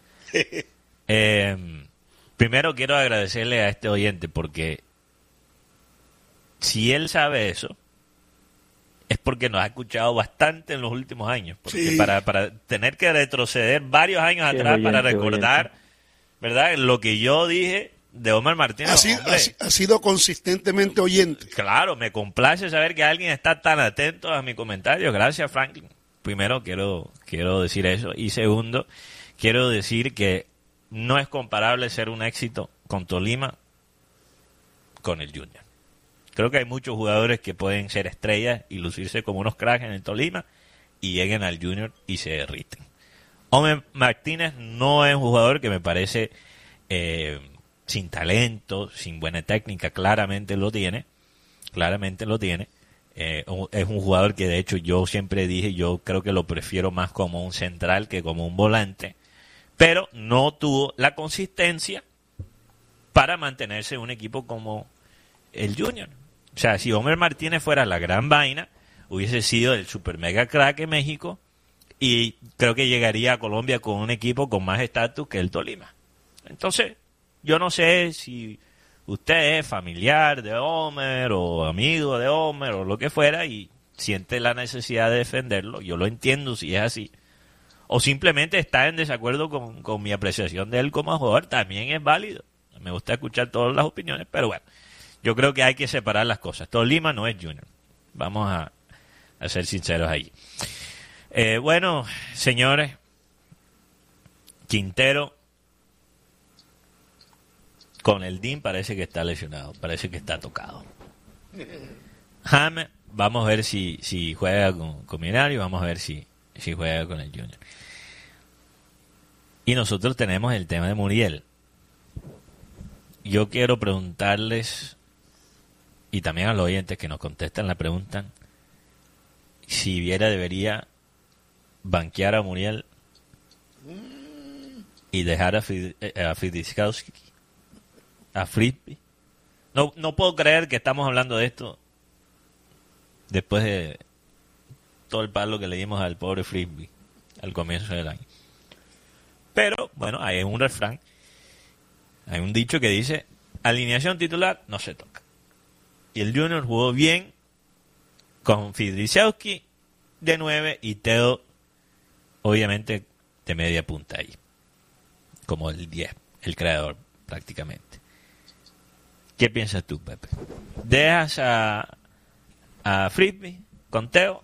eh, primero quiero agradecerle a este oyente porque si él sabe eso es porque nos ha escuchado bastante en los últimos años. Porque Sí. para, para tener que retroceder varios años Qué atrás oyente, para recordar, oyente. ¿verdad? Lo que yo dije de Homer Martínez. Ha sido, hombre, ha si- ha sido consistentemente oyente. claro, me complace saber que alguien está tan atento a mi comentario. Gracias, Franklin. Primero, quiero, quiero decir eso. Y segundo, quiero decir que no es comparable ser un éxito con Tolima con el Junior. Creo que hay muchos jugadores que pueden ser estrellas y lucirse como unos cracks en el Tolima y lleguen al Junior y se derriten. Homer Martínez no es un jugador que me parece eh, sin talento, sin buena técnica, claramente lo tiene, claramente lo tiene. Eh, es un jugador que de hecho yo siempre dije, yo creo que lo prefiero más como un central que como un volante, pero no tuvo la consistencia para mantenerse en un equipo como el Junior. O sea, si Homer Martínez fuera la gran vaina, hubiese sido el super mega crack en México y creo que llegaría a Colombia con un equipo con más estatus que el Tolima. Entonces, yo no sé si usted es familiar de Homer o amigo de Homer o lo que fuera y siente la necesidad de defenderlo. Yo lo entiendo si es así. O simplemente está en desacuerdo con, con mi apreciación de él como jugador. También es válido. Me gusta escuchar todas las opiniones, pero bueno, yo creo que hay que separar las cosas. Tolima no es Junior. Vamos a, a ser sinceros ahí. Eh, bueno, señores, Quintero con el D I N parece que está lesionado, parece que está tocado. James, vamos a ver si, si juega con, con Millonario, vamos a ver si, si juega con el Junior. Y nosotros tenemos el tema de Muriel. Yo quiero preguntarles, y también a los oyentes que nos contestan la pregunta, si Viera debería banquear a Muriel y dejar a, Fid, a Fidiskowski, a Frisby. No, no puedo creer que estamos hablando de esto después de todo el palo que le dimos al pobre Frisby al comienzo del año. Pero, bueno, hay un refrán, hay un dicho que dice, alineación titular no se toca. Y el Junior jugó bien con Fidiskowski de nueve y Teo, obviamente, de media punta ahí. Como el diez, el creador, prácticamente. ¿Qué piensas tú, Pepe? ¿Dejas a, a Frisby con Teo?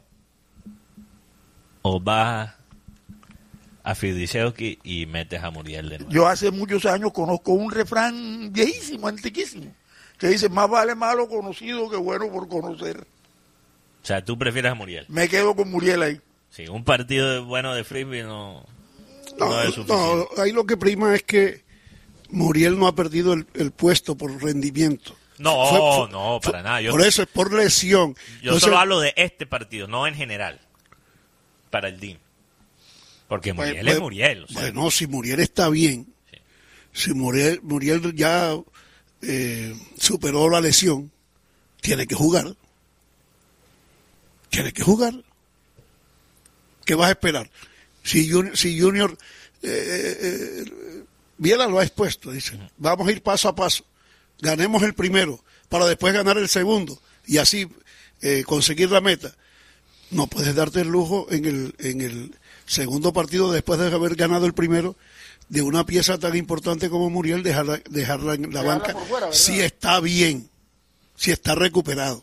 ¿O vas a Fidiskowski y metes a Muriel de nuevo? Yo hace muchos años conozco un refrán viejísimo, antiquísimo, que dice, más vale malo conocido que bueno por conocer. O sea, ¿tú prefieres a Muriel? Me quedo con Muriel ahí. Sí, un partido de- bueno de Frisby no, no, No, es suficiente. no, ahí lo que prima es que Muriel no ha perdido el, el puesto por rendimiento. No, Fue- fue- no, para fue- nada. Yo, por eso es por lesión. yo Entonces, solo hablo de este partido, no en general. Para el D I M. Porque pues, Muriel pues, es Muriel. O sea, bueno, si Muriel está bien, Sí. si Muriel, Muriel ya eh, superó la lesión, tiene que jugar. Tiene que jugar. ¿Qué vas a esperar? Si Junior, si Junior eh, eh, Viera lo ha expuesto, dice, vamos a ir paso a paso, ganemos el primero para después ganar el segundo y así eh, conseguir la meta. No puedes darte el lujo en el, en el segundo partido, después de haber ganado el primero, de una pieza tan importante como Muriel, dejarla, dejarla en la Dejarla banca, por fuera, ¿verdad? si está bien, si está recuperado.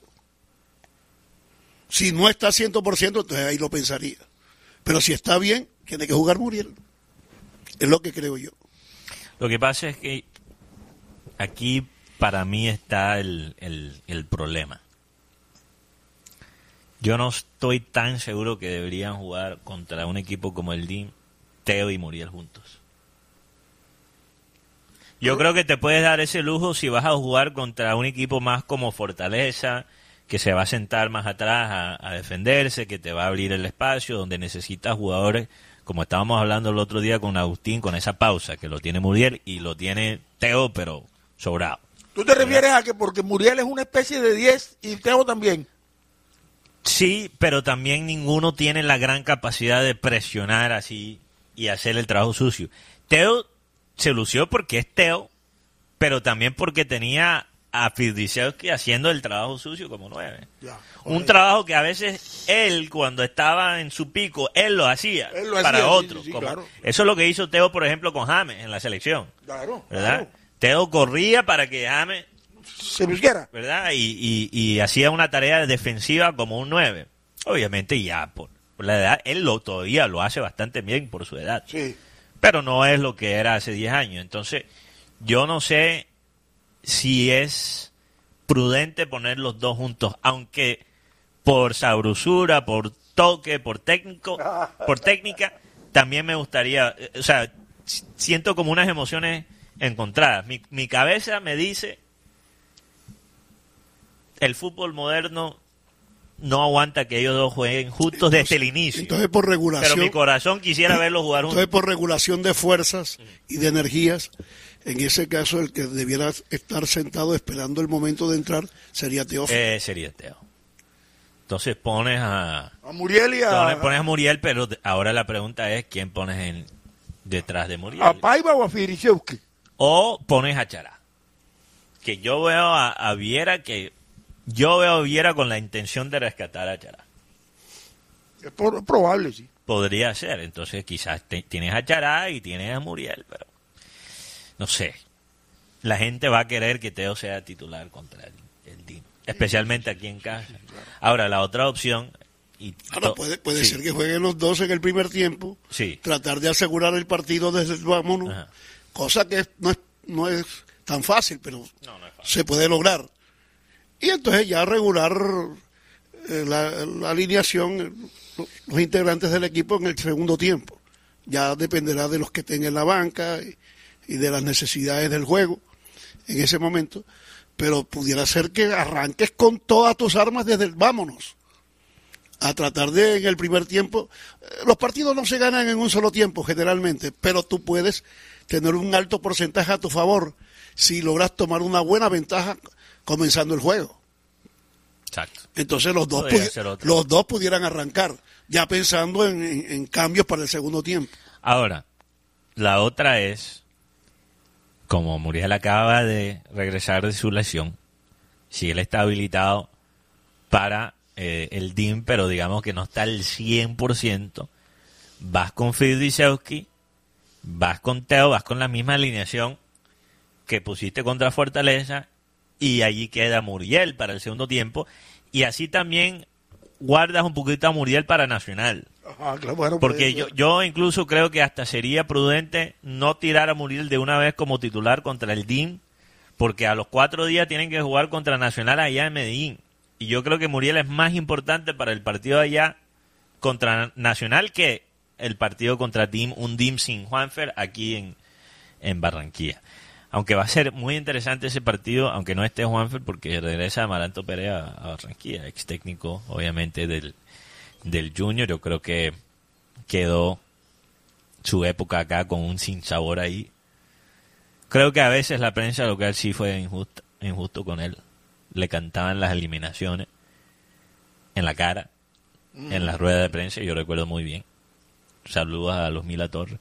Si no está cien por ciento, entonces ahí lo pensaría. Pero si está bien, tiene que jugar Muriel. Es lo que creo yo. lo que pasa es que aquí para mí está el, el, el problema. Yo no estoy tan seguro que deberían jugar contra un equipo como el D I M, Teo y Muriel juntos. Yo creo que te puedes dar ese lujo si vas a jugar contra un equipo más como Fortaleza, que se va a sentar más atrás a, a defenderse, que te va a abrir el espacio, donde necesitas jugadores, como estábamos hablando el otro día con Agustín, con esa pausa que lo tiene Muriel y lo tiene Teo, pero sobrado. ¿Tú te refieres a que porque Muriel es una especie de diez y Teo también? Sí, pero también ninguno tiene la gran capacidad de presionar así y hacer el trabajo sucio. Teo se lució porque es Teo, pero también porque tenía a Firdicevski haciendo el trabajo sucio como nueve. Ya, un trabajo que a veces él, cuando estaba en su pico, él lo hacía él lo para hacía, otros. sí, sí, sí, como, claro. Eso es lo que hizo Teo, por ejemplo, con James en la selección. Claro, ¿verdad? claro. Teo corría para que James se luciera, ¿verdad? Y, y, y hacía una tarea defensiva como un nueve. Obviamente ya por, por la edad, él lo todavía lo hace bastante bien por su edad. Sí. Pero no es lo que era hace diez años. Entonces, yo no sé si es prudente poner los dos juntos, aunque por sabrosura, por toque, por técnico, por técnica, también me gustaría, o sea, siento como unas emociones encontradas. Mi, mi cabeza me dice, el fútbol moderno no aguanta que ellos dos jueguen juntos desde el inicio. Entonces, por regulación. Pero mi corazón quisiera verlos jugar juntos. Entonces, por regulación de fuerzas y de energías, en ese caso, el que debiera estar sentado esperando el momento de entrar sería Teófilo. Eh, sería Teo. Entonces pones a. A Muriel y a. Pones, pones a Muriel, pero ahora la pregunta es: ¿quién pones en, detrás de Muriel? ¿A Paiva o a Firdicevski? O pones a Chará. Que yo veo a, a Viera que. Yo veo a Viera con la intención de rescatar a Chará. Es por, probable, sí. Podría ser. Entonces quizás te, tienes a Chará y tienes a Muriel, pero no sé. La gente va a querer que Teo sea titular contra el, el D I M, especialmente aquí en casa. Ahora, la otra opción... Y Ahora puede, puede sí. ser que jueguen los dos en el primer tiempo, sí. tratar de asegurar el partido desde el vámonos, Ajá. cosa que no es, no es tan fácil, pero no, no es fácil. se puede lograr. Y entonces ya regular eh, la, la alineación, los integrantes del equipo en el segundo tiempo. Ya dependerá de los que estén en la banca y, y de las necesidades del juego en ese momento. Pero pudiera ser que arranques con todas tus armas desde el vámonos. A tratar de, en el primer tiempo, eh, los partidos no se ganan en un solo tiempo generalmente, pero tú puedes tener un alto porcentaje a tu favor si logras tomar una buena ventaja comenzando el juego. Exacto. Entonces los dos, Podría pudi- ser otro. los dos pudieran arrancar, ya pensando en, en, en cambios para el segundo tiempo. Ahora, la otra es, como Muriel acaba de regresar de su lesión, si él está habilitado para eh, el D I M, pero digamos que no está al cien por ciento, vas con Firdicevski, vas con Teo, vas con la misma alineación que pusiste contra Fortaleza, y allí queda Muriel para el segundo tiempo, y así también guardas un poquito a Muriel para Nacional. Ajá, claro, bueno, Porque pues, yo, yo incluso creo que hasta sería prudente no tirar a Muriel de una vez como titular contra el D I M, porque a los cuatro días tienen que jugar contra Nacional allá en Medellín. Y yo creo que Muriel es más importante para el partido allá contra Nacional que el partido contra D I M, un D I M sin Juanfer aquí en, en Barranquilla. Aunque va a ser muy interesante ese partido, aunque no esté Juanfer, porque regresa Amaranto Perea a Barranquilla, ex técnico obviamente del, del Junior. Yo creo que quedó su época acá con un sinsabor ahí. Creo que a veces la prensa local sí fue injusta, injusto con él. Le cantaban las eliminaciones en la cara, mm. en la rueda de prensa, yo recuerdo muy bien. Saludos a Luz Mila Torres,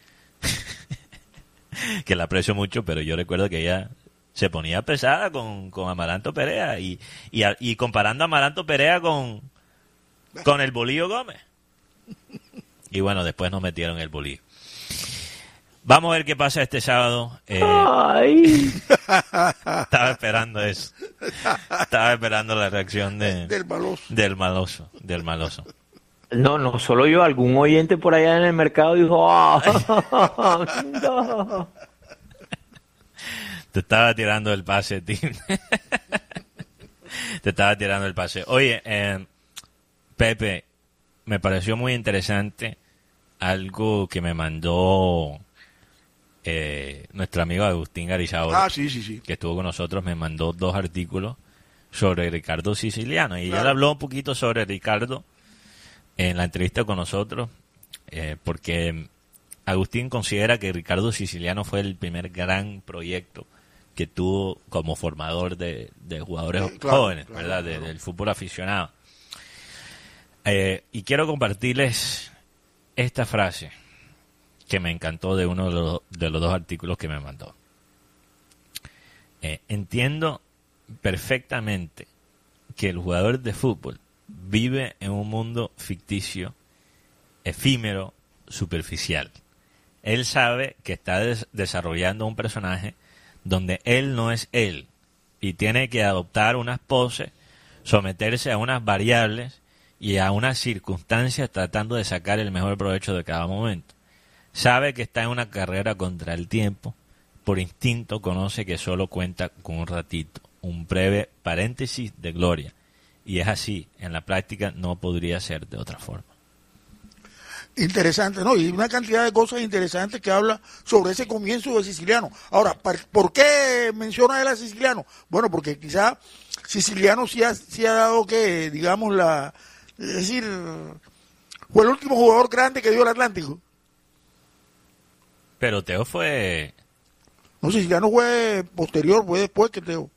que la aprecio mucho, pero yo recuerdo que ella se ponía pesada con, con Amaranto Perea y, y, a, y comparando a Amaranto Perea con, con el Bolillo Gómez. Y bueno, después nos metieron el Bolillo. Vamos a ver qué pasa este sábado. Eh, Ay. Estaba esperando eso. Estaba esperando la reacción de, del maloso. Del maloso. Del maloso. No, no solo yo, algún oyente por allá en el mercado dijo, ¡ah! No. Te estaba tirando el pase, Tim. Te estaba tirando el pase. Oye, eh, Pepe, me pareció muy interesante algo que me mandó eh, nuestro amigo Agustín Garizabal, Ah, sí, sí, sí. que estuvo con nosotros, me mandó dos artículos sobre Ricardo Siciliano. Y Claro. él habló un poquito sobre Ricardo en la entrevista con nosotros, eh, porque Agustín considera que Ricardo Siciliano fue el primer gran proyecto que tuvo como formador de, de jugadores Eh, claro, jóvenes, claro, ¿verdad? De- claro. del fútbol aficionado. Eh, y quiero compartirles esta frase que me encantó de uno de los, de los dos artículos que me mandó. Eh, entiendo perfectamente que el jugador de fútbol vive en un mundo ficticio, efímero, superficial. Él sabe que está des- desarrollando un personaje donde él no es él y tiene que adoptar unas poses, someterse a unas variables y a unas circunstancias tratando de sacar el mejor provecho de cada momento. Sabe que está en una carrera contra el tiempo, por instinto conoce que solo cuenta con un ratito, un breve paréntesis de gloria, y es así, en la práctica no podría ser de otra forma. Interesante, ¿no? Y una cantidad de cosas interesantes que habla sobre ese comienzo de Siciliano. Ahora, par- ¿por qué menciona él a Siciliano? Bueno, porque quizá Siciliano sí ha, sí ha dado que, digamos, la... Es decir, fue el último jugador grande que dio el Atlántico. Pero Teo fue... No, Siciliano fue posterior, fue después que Teo.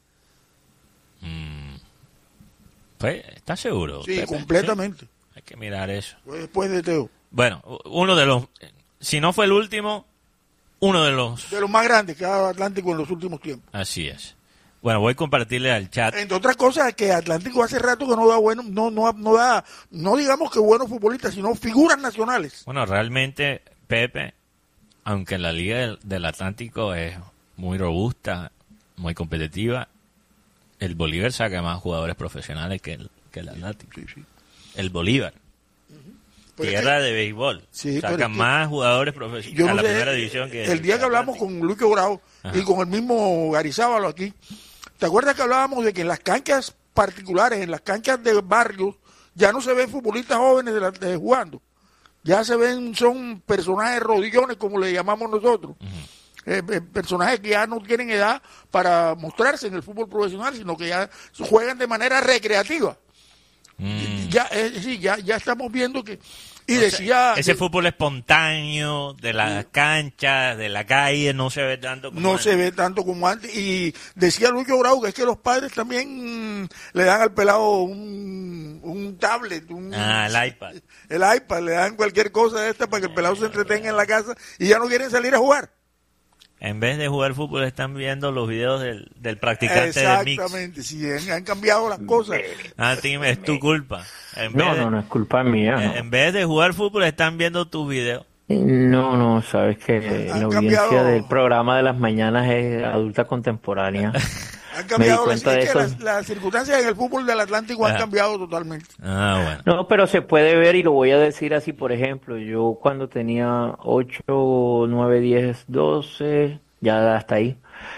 mm, fue ¿estás seguro? Sí, Pepe? completamente. Sí, hay que mirar eso. Fue después de Teo. Bueno, uno de los... Si no fue el último, uno de los... De los más grandes que ha dado Atlántico en los últimos tiempos. Así es. Bueno, voy a compartirle al chat. Entre otras cosas, que Atlántico hace rato que no da bueno, no, no, no da, no digamos que buenos futbolistas, sino figuras nacionales. Bueno, realmente, Pepe, aunque la Liga del, del Atlántico es muy robusta, muy competitiva, el Bolívar saca más jugadores profesionales que el, que el Atlántico. Sí, sí. El Bolívar, Pero es tierra de béisbol, Sí, pero saca es que- más jugadores Yo profesionales no a la sé, primera división que el día que hablamos Atlántico. con Luis Quebrado Ajá. y con el mismo Garizábalo aquí, ¿te acuerdas que hablábamos de que en las canchas particulares, en las canchas de barrios, ya no se ven futbolistas jóvenes de la- de jugando? Ya se ven, son personajes rodillones, como le llamamos nosotros. Eh, eh, personajes que ya no tienen edad para mostrarse en el fútbol profesional, sino que ya juegan de manera recreativa. Mm. Ya, eh, sí, ya, ya estamos viendo que... Y O sea, decía... ese que- fútbol espontáneo de las canchas, de la calle, no se ve tanto como no antes. se ve tanto como antes. Y decía Lucho Bravo que es que los padres también mm, le dan al pelado un, un tablet, un, Ah, el iPad. el iPad, le dan cualquier cosa de esta para que el pelado se entretenga en la casa y ya no quieren salir a jugar. En vez de jugar fútbol están viendo los videos del, del practicante del mix. Exactamente, sí, han, han cambiado las cosas. Ah, Tim, es tu culpa. En No, vez de, no, no es culpa mía. en- No, en vez de jugar fútbol están viendo tus videos. no, no, sabes que Han la audiencia cambiado- del programa de las mañanas es adulta contemporánea. Han cambiado Me las, di cuenta de es que eso. las, las circunstancias en el fútbol del Atlántico han Ah. cambiado totalmente. Ah, bueno. No, pero se puede ver y lo voy a decir así, por ejemplo, yo cuando tenía ocho, nueve, diez, doce, ya hasta ahí,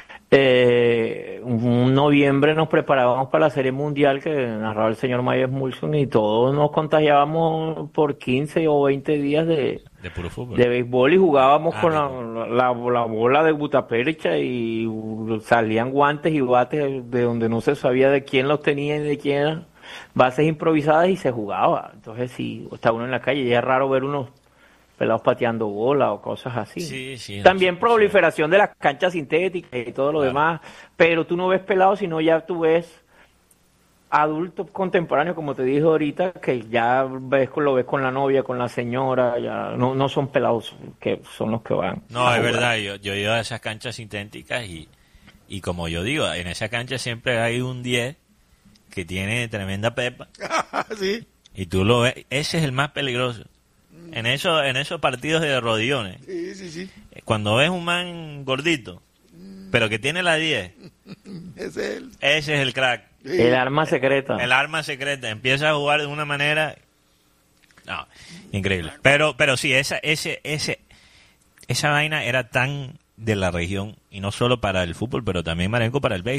eh, un noviembre nos preparábamos para la Serie Mundial que narraba el señor Myers Mulson y todos nos contagiábamos por quince o veinte días de, De puro fútbol. de béisbol y jugábamos Ah, con la, béisbol. la, la bola de butapercha y salían guantes y bates de donde no se sabía de quién los tenía y de quién eran, bases improvisadas y se jugaba. Entonces sí, está uno en la calle y es raro ver unos pelados pateando bola o cosas así. Sí, sí, También no sé, proliferación de las canchas sintéticas y todo lo Claro. demás, pero tú no ves pelados, sino ya tú ves adultos contemporáneos, como te dije ahorita, que ya ves, lo ves con la novia, con la señora, ya no, no son pelados que son los que van. No, a es jugar. verdad. Yo, yo he ido a esas canchas sintéticas y, y como yo digo, en esa cancha siempre hay un diez que tiene tremenda pepa sí, y tú lo ves. Ese es el más peligroso. En, eso, en esos partidos de rodillones, sí, sí, sí. cuando ves un man gordito, pero que tiene la diez, Ese es el... ese es el crack. sí. El arma secreta. El arma secreta. Empieza a jugar de una manera... No, increíble. Pero pero sí, esa ese ese esa vaina era tan de la región, y no solo para el fútbol, pero también, Marenco, para el béisbol.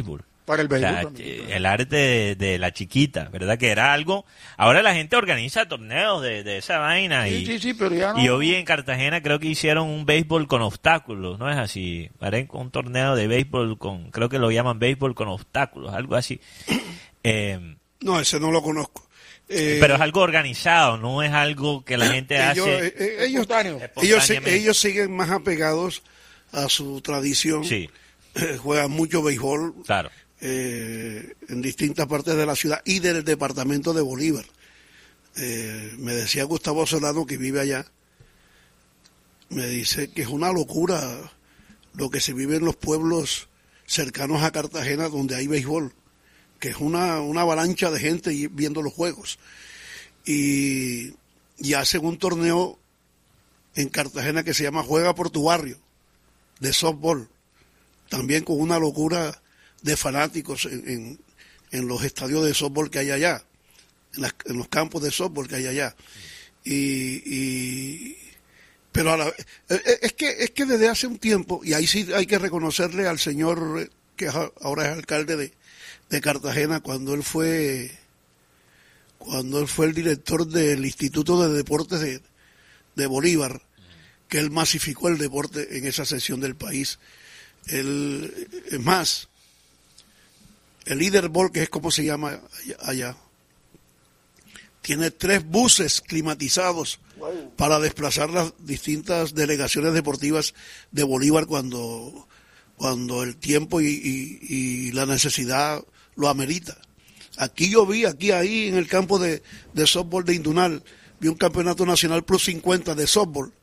Para el O béisbol sea, también. el arte de, de la chiquita, ¿verdad? Que era algo... Ahora la gente organiza torneos de, de esa vaina. Sí, y, sí, sí, pero ya no. y yo vi en Cartagena, creo que hicieron un béisbol con obstáculos, ¿no es así? Haré un torneo de béisbol con... Creo que lo llaman béisbol con obstáculos, algo así. Eh, No, ese no lo conozco. Eh, pero es algo organizado, no es algo que la gente ellos, hace... eh, eh, ellos, Espontáneo. ellos, se- espontáneamente. ellos siguen más apegados a su tradición. Sí, Eh, juegan mucho béisbol claro. eh, en distintas partes de la ciudad y del departamento de Bolívar. Eh, me decía Gustavo Solano, que vive allá, me dice que es una locura lo que se vive en los pueblos cercanos a Cartagena donde hay béisbol, que es una, una avalancha de gente y- viendo los juegos. Y, y hacen un torneo en Cartagena que se llama Juega por tu barrio, de softball, también con una locura de fanáticos en, en, en los estadios de softball que hay allá, en, las- en los campos de softball que hay allá. Y, y pero a la- eh, eh, es que es que desde hace un tiempo, y ahí sí hay que reconocerle al señor eh, que es a- ahora es alcalde de, de Cartagena, cuando él fue cuando él fue el director del Instituto de Deportes de, de Bolívar, que él masificó el deporte en esa sección del país. El, es más, el Leaderboard, que es como se llama allá, allá, tiene tres buses climatizados para desplazar las distintas delegaciones deportivas de Bolívar cuando, cuando el tiempo y, y- y la necesidad lo amerita. Aquí yo vi, aquí ahí en el campo de, de softball de Indunal, vi un campeonato nacional plus cincuenta de softball,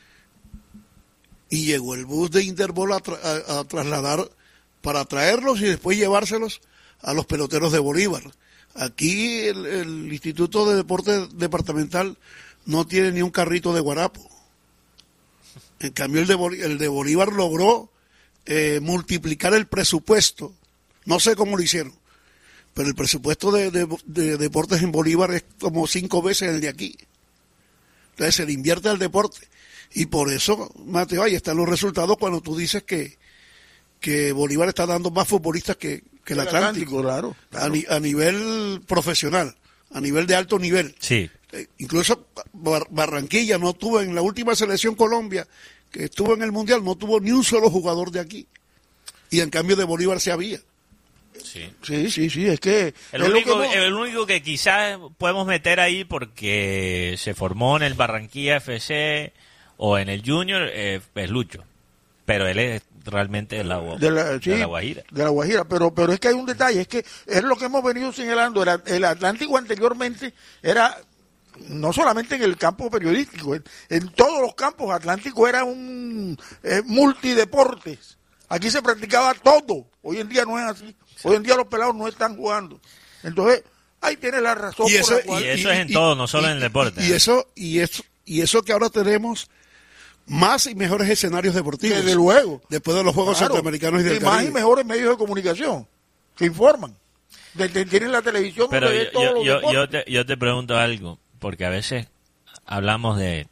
y llegó el bus de Interbol a, tra- a- a trasladar para traerlos y después llevárselos a los peloteros de Bolívar. Aquí el, el Instituto de Deporte Departamental no tiene ni un carrito de guarapo. En cambio el de, Bolí- el de Bolívar logró eh, multiplicar el presupuesto. No sé cómo lo hicieron, pero el presupuesto de, de- de deportes en Bolívar es como cinco veces el de aquí. Entonces se le invierte al deporte. Y por eso, Mateo, ahí están los resultados cuando tú dices que, que Bolívar está dando más futbolistas que, que el El Atlántico, Atlántico, claro, claro. A, ni- a nivel profesional, a nivel de alto nivel. Sí, Eh, incluso Bar- Barranquilla no tuvo en la última selección Colombia, que estuvo en el Mundial, no tuvo ni un solo jugador de aquí. Y en cambio de Bolívar se había. sí. Sí, sí, sí, es que... El es lo único, que hemos- el único que quizás podemos meter ahí porque se formó en el Barranquilla F C o en el Junior eh, es Lucho. Pero él es realmente de la, Gua- de la, sí, de la Guajira. de la Guajira, pero pero es que hay un detalle, es que es lo que hemos venido señalando, el, el Atlántico anteriormente era no solamente en el campo periodístico, en, en todos los campos Atlántico era un eh, multideportes. Aquí se practicaba todo. Hoy en día no es así. Hoy en día los pelados no están jugando. Entonces, ahí tiene la razón. Y por eso, la cual- y eso es en todo, no solo en el deporte. Y eso, y eso, y eso que ahora tenemos más y mejores escenarios deportivos. Desde luego. Después de los Juegos Claro. Centroamericanos y del Y más y Caribe. mejores medios de comunicación que informan. De- de- tienen la televisión Pero donde yo, ve todos yo, los yo, deportes. yo te, yo te pregunto algo, porque a veces hablamos de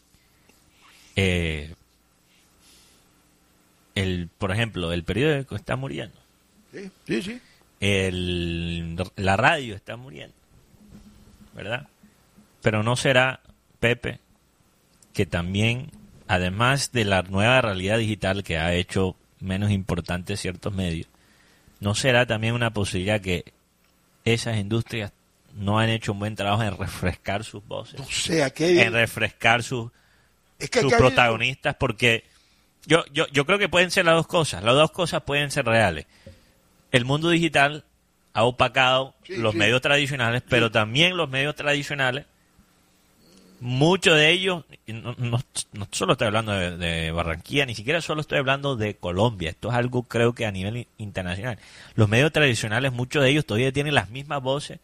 eh, el, por ejemplo, el periódico está muriendo, Sí, sí, sí. el, la radio está muriendo, ¿verdad? Pero no será, Pepe, que también, además de la nueva realidad digital que ha hecho menos importantes ciertos medios, ¿no será también una posibilidad que esas industrias no han hecho un buen trabajo en refrescar sus voces, O sea, que en refrescar sus, es que sus aquí hay- protagonistas? Porque yo, yo, yo creo que pueden ser las dos cosas, las dos cosas pueden ser reales. El mundo digital ha opacado Sí, los sí. medios tradicionales, pero también los medios tradicionales, muchos de ellos, y no, no, no solo estoy hablando de, de Barranquilla, ni siquiera solo estoy hablando de Colombia, esto es algo creo que a nivel i- internacional. Los medios tradicionales, muchos de ellos todavía tienen las mismas voces,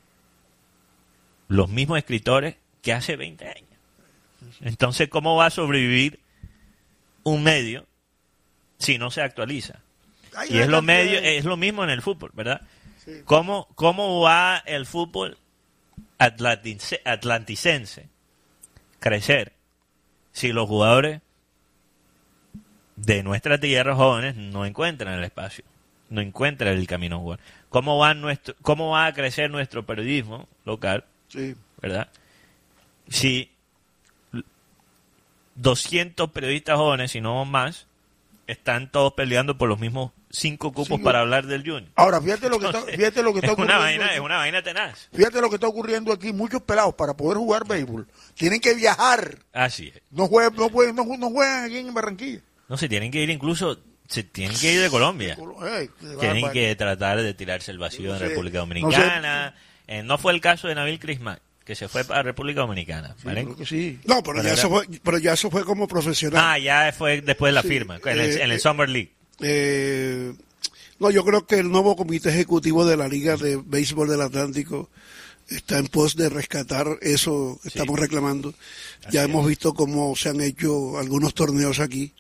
los mismos escritores que hace veinte años. Entonces, ¿cómo va a sobrevivir un medio si no se actualiza? hay Y una es lo cantidad medio, de- es lo mismo en el fútbol, ¿verdad? Sí. ¿Cómo, cómo va el fútbol atlantice- atlanticense crecer si los jugadores de nuestra tierra jóvenes no encuentran el espacio? no encuentra el camino a jugar. ¿Cómo va, nuestro, cómo va a crecer nuestro periodismo local? Sí. ¿Verdad? Si doscientos periodistas jóvenes, si no más, están todos peleando por los mismos cinco cupos Sí, para hablar del Junior. Ahora, fíjate lo que Entonces, está, fíjate lo que está es una ocurriendo. vaina, aquí. es una vaina tenaz. Fíjate lo que está ocurriendo aquí. Muchos pelados para poder jugar béisbol tienen que viajar. Así es. No juegan, no juegan, no, no juegan aquí en Barranquilla. No, se tienen que ir incluso, se tienen que ir de Colombia. Ay, qué Tienen bárbaro. que tratar de tirarse el vacío No en sé, República no sé. Dominicana. Eh, no fue el caso de Nabil Crisman, que se fue para República Dominicana. Sí, ¿vale? creo que sí. No, pero, Pero ya era- eso fue, pero ya eso fue como profesional. Ah, ya fue después de la Sí, firma, en, el, eh, en el eh, Summer League. Eh, no, yo creo que el nuevo comité ejecutivo de la Liga de Béisbol del Atlántico está en pos de rescatar eso que Sí. estamos reclamando. Así Ya es. hemos visto cómo se han hecho algunos torneos aquí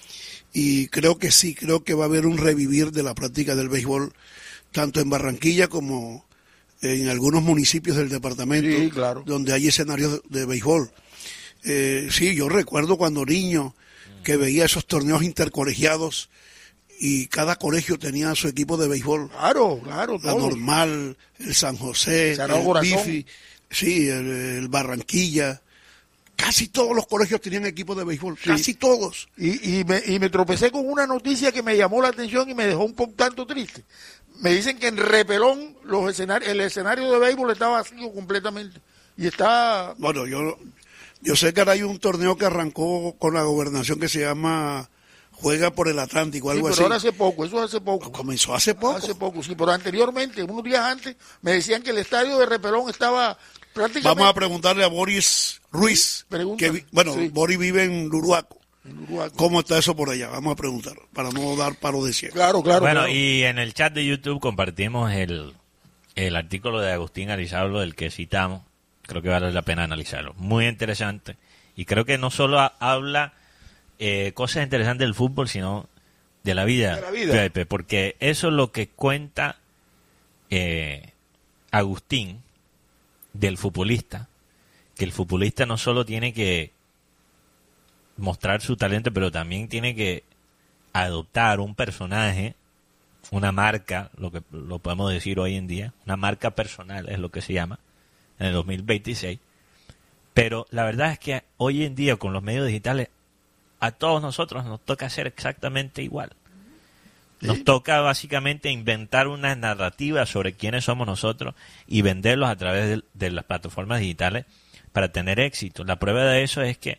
y creo que sí, creo que va a haber un revivir de la práctica del béisbol tanto en Barranquilla como en algunos municipios del departamento Sí, claro. donde hay escenarios de, de béisbol. Eh, sí, yo recuerdo cuando niño que veía esos torneos intercolegiados y cada colegio tenía su equipo de béisbol. Claro, claro, La todo. Normal, el San José, Sagrado el Corazón. Bifi, sí, el, el Barranquilla. Casi todos los colegios tenían equipo de béisbol, Sí. casi todos. Y, y, me, y me tropecé con una noticia que me llamó la atención y me dejó un poco tanto triste. Me dicen que en Repelón los escenarios, el escenario de béisbol está vacío completamente. Y está... Bueno, yo, yo sé que ahora hay un torneo que arrancó con la gobernación que se llama Juega por el Atlántico, Sí, algo pero así. ahora hace poco, eso hace poco. Comenzó hace poco. Hace poco, sí, pero anteriormente, unos días antes, me decían que el estadio de Repelón estaba prácticamente... Vamos a preguntarle a Boris Ruiz, Pregunta. que vi- bueno, Sí. Boris vive en Luruaco. en Uruguay. ¿Cómo está eso por allá? Vamos a preguntar, para no dar palo de ciego. Claro, claro. Bueno, claro. y en el chat de YouTube compartimos el, el artículo de Agustín Arizablo, del que citamos. Creo que vale la pena analizarlo. Muy interesante. Y creo que no solo ha- habla eh, cosas interesantes del fútbol, sino de la vida, De la vida. Pepe, porque eso es lo que cuenta eh, Agustín del futbolista, que el futbolista no solo tiene que mostrar su talento, pero también tiene que adoptar un personaje, una marca, lo que lo podemos decir hoy en día, una marca personal es lo que se llama, en el dos mil veintiséis. Pero la verdad es que hoy en día con los medios digitales a todos nosotros nos toca hacer exactamente igual. Nos toca básicamente inventar una narrativa sobre quiénes somos nosotros y venderlos a través de, de las plataformas digitales para tener éxito. La prueba de eso es que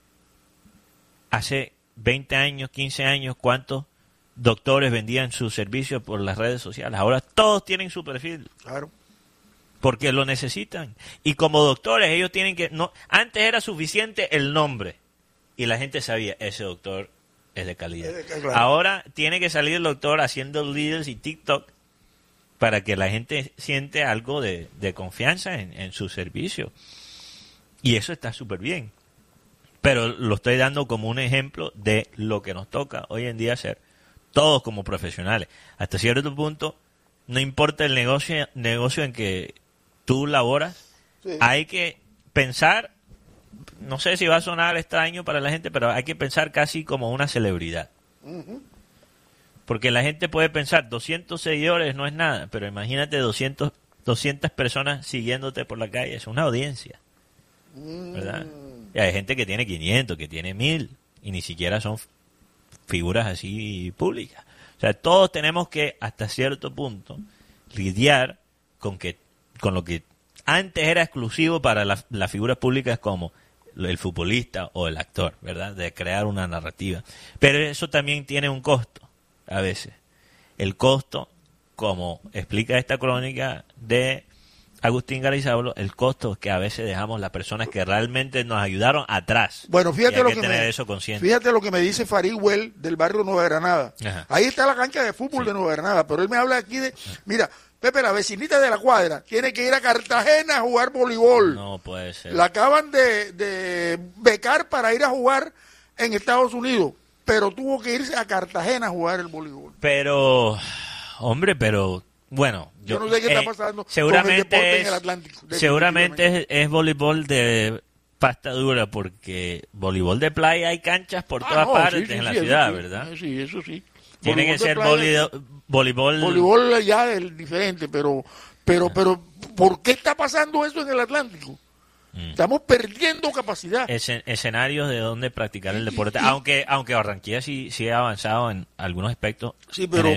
hace veinte años, quince años, ¿cuántos doctores vendían sus servicios por las redes sociales? Ahora todos tienen su perfil Claro. porque lo necesitan. Y como doctores ellos tienen que... no Antes era suficiente el nombre y la gente sabía, ese doctor es de calidad. Es de- claro. Ahora tiene que salir el doctor haciendo reels y TikTok para que la gente siente algo de, de confianza en, en su servicio. Y eso está súper bien. Pero lo estoy dando como un ejemplo de lo que nos toca hoy en día hacer, todos como profesionales. Hasta cierto punto, no importa el negocio, negocio en que tú laboras, Sí. hay que pensar, no sé si va a sonar extraño para la gente, pero hay que pensar casi como una celebridad. Porque la gente puede pensar, doscientos seguidores no es nada, pero imagínate doscientos, doscientas personas siguiéndote por la calle, es una audiencia, ¿verdad? Y hay gente que tiene quinientos, que tiene mil, y ni siquiera son f- figuras así públicas. O sea, todos tenemos que, hasta cierto punto, lidiar con que con lo que antes era exclusivo para la- las figuras públicas como el futbolista o el actor, ¿verdad? De crear una narrativa. Pero eso también tiene un costo, a veces. El costo, como explica esta crónica de Agustín Garizablo, el costo es que a veces dejamos las personas que realmente nos ayudaron atrás. Bueno, Y fíjate hay lo que que, tener me, eso consciente. fíjate lo que me dice Farid Well del barrio Nueva Granada. Ajá. Ahí está la cancha de fútbol de Nueva Granada, pero él me habla aquí de, mira, Pepe, la vecinita de la cuadra tiene que ir a Cartagena a jugar voleibol. No puede ser. La acaban de, de becar para ir a jugar en Estados Unidos, pero tuvo que irse a Cartagena a jugar el voleibol. Pero, hombre, pero bueno, Yo no sé qué está pasando con el seguramente deporte en es, el Atlántico, seguramente es, definitivamente. es voleibol de pasta dura, porque voleibol de playa hay canchas por Ah, todas no, partes sí, sí, en la sí, eso ciudad, sí, ¿verdad? Sí, eso sí. Tiene que de ser playa- voli- voleibol. Voleibol ya es diferente, pero, pero, pero, ¿por qué está pasando eso en el Atlántico? Mm. Estamos perdiendo capacidad. Escen- escenarios de donde practicar el deporte, aunque aunque Barranquilla sí, sí ha avanzado en algunos aspectos. Sí, pero, en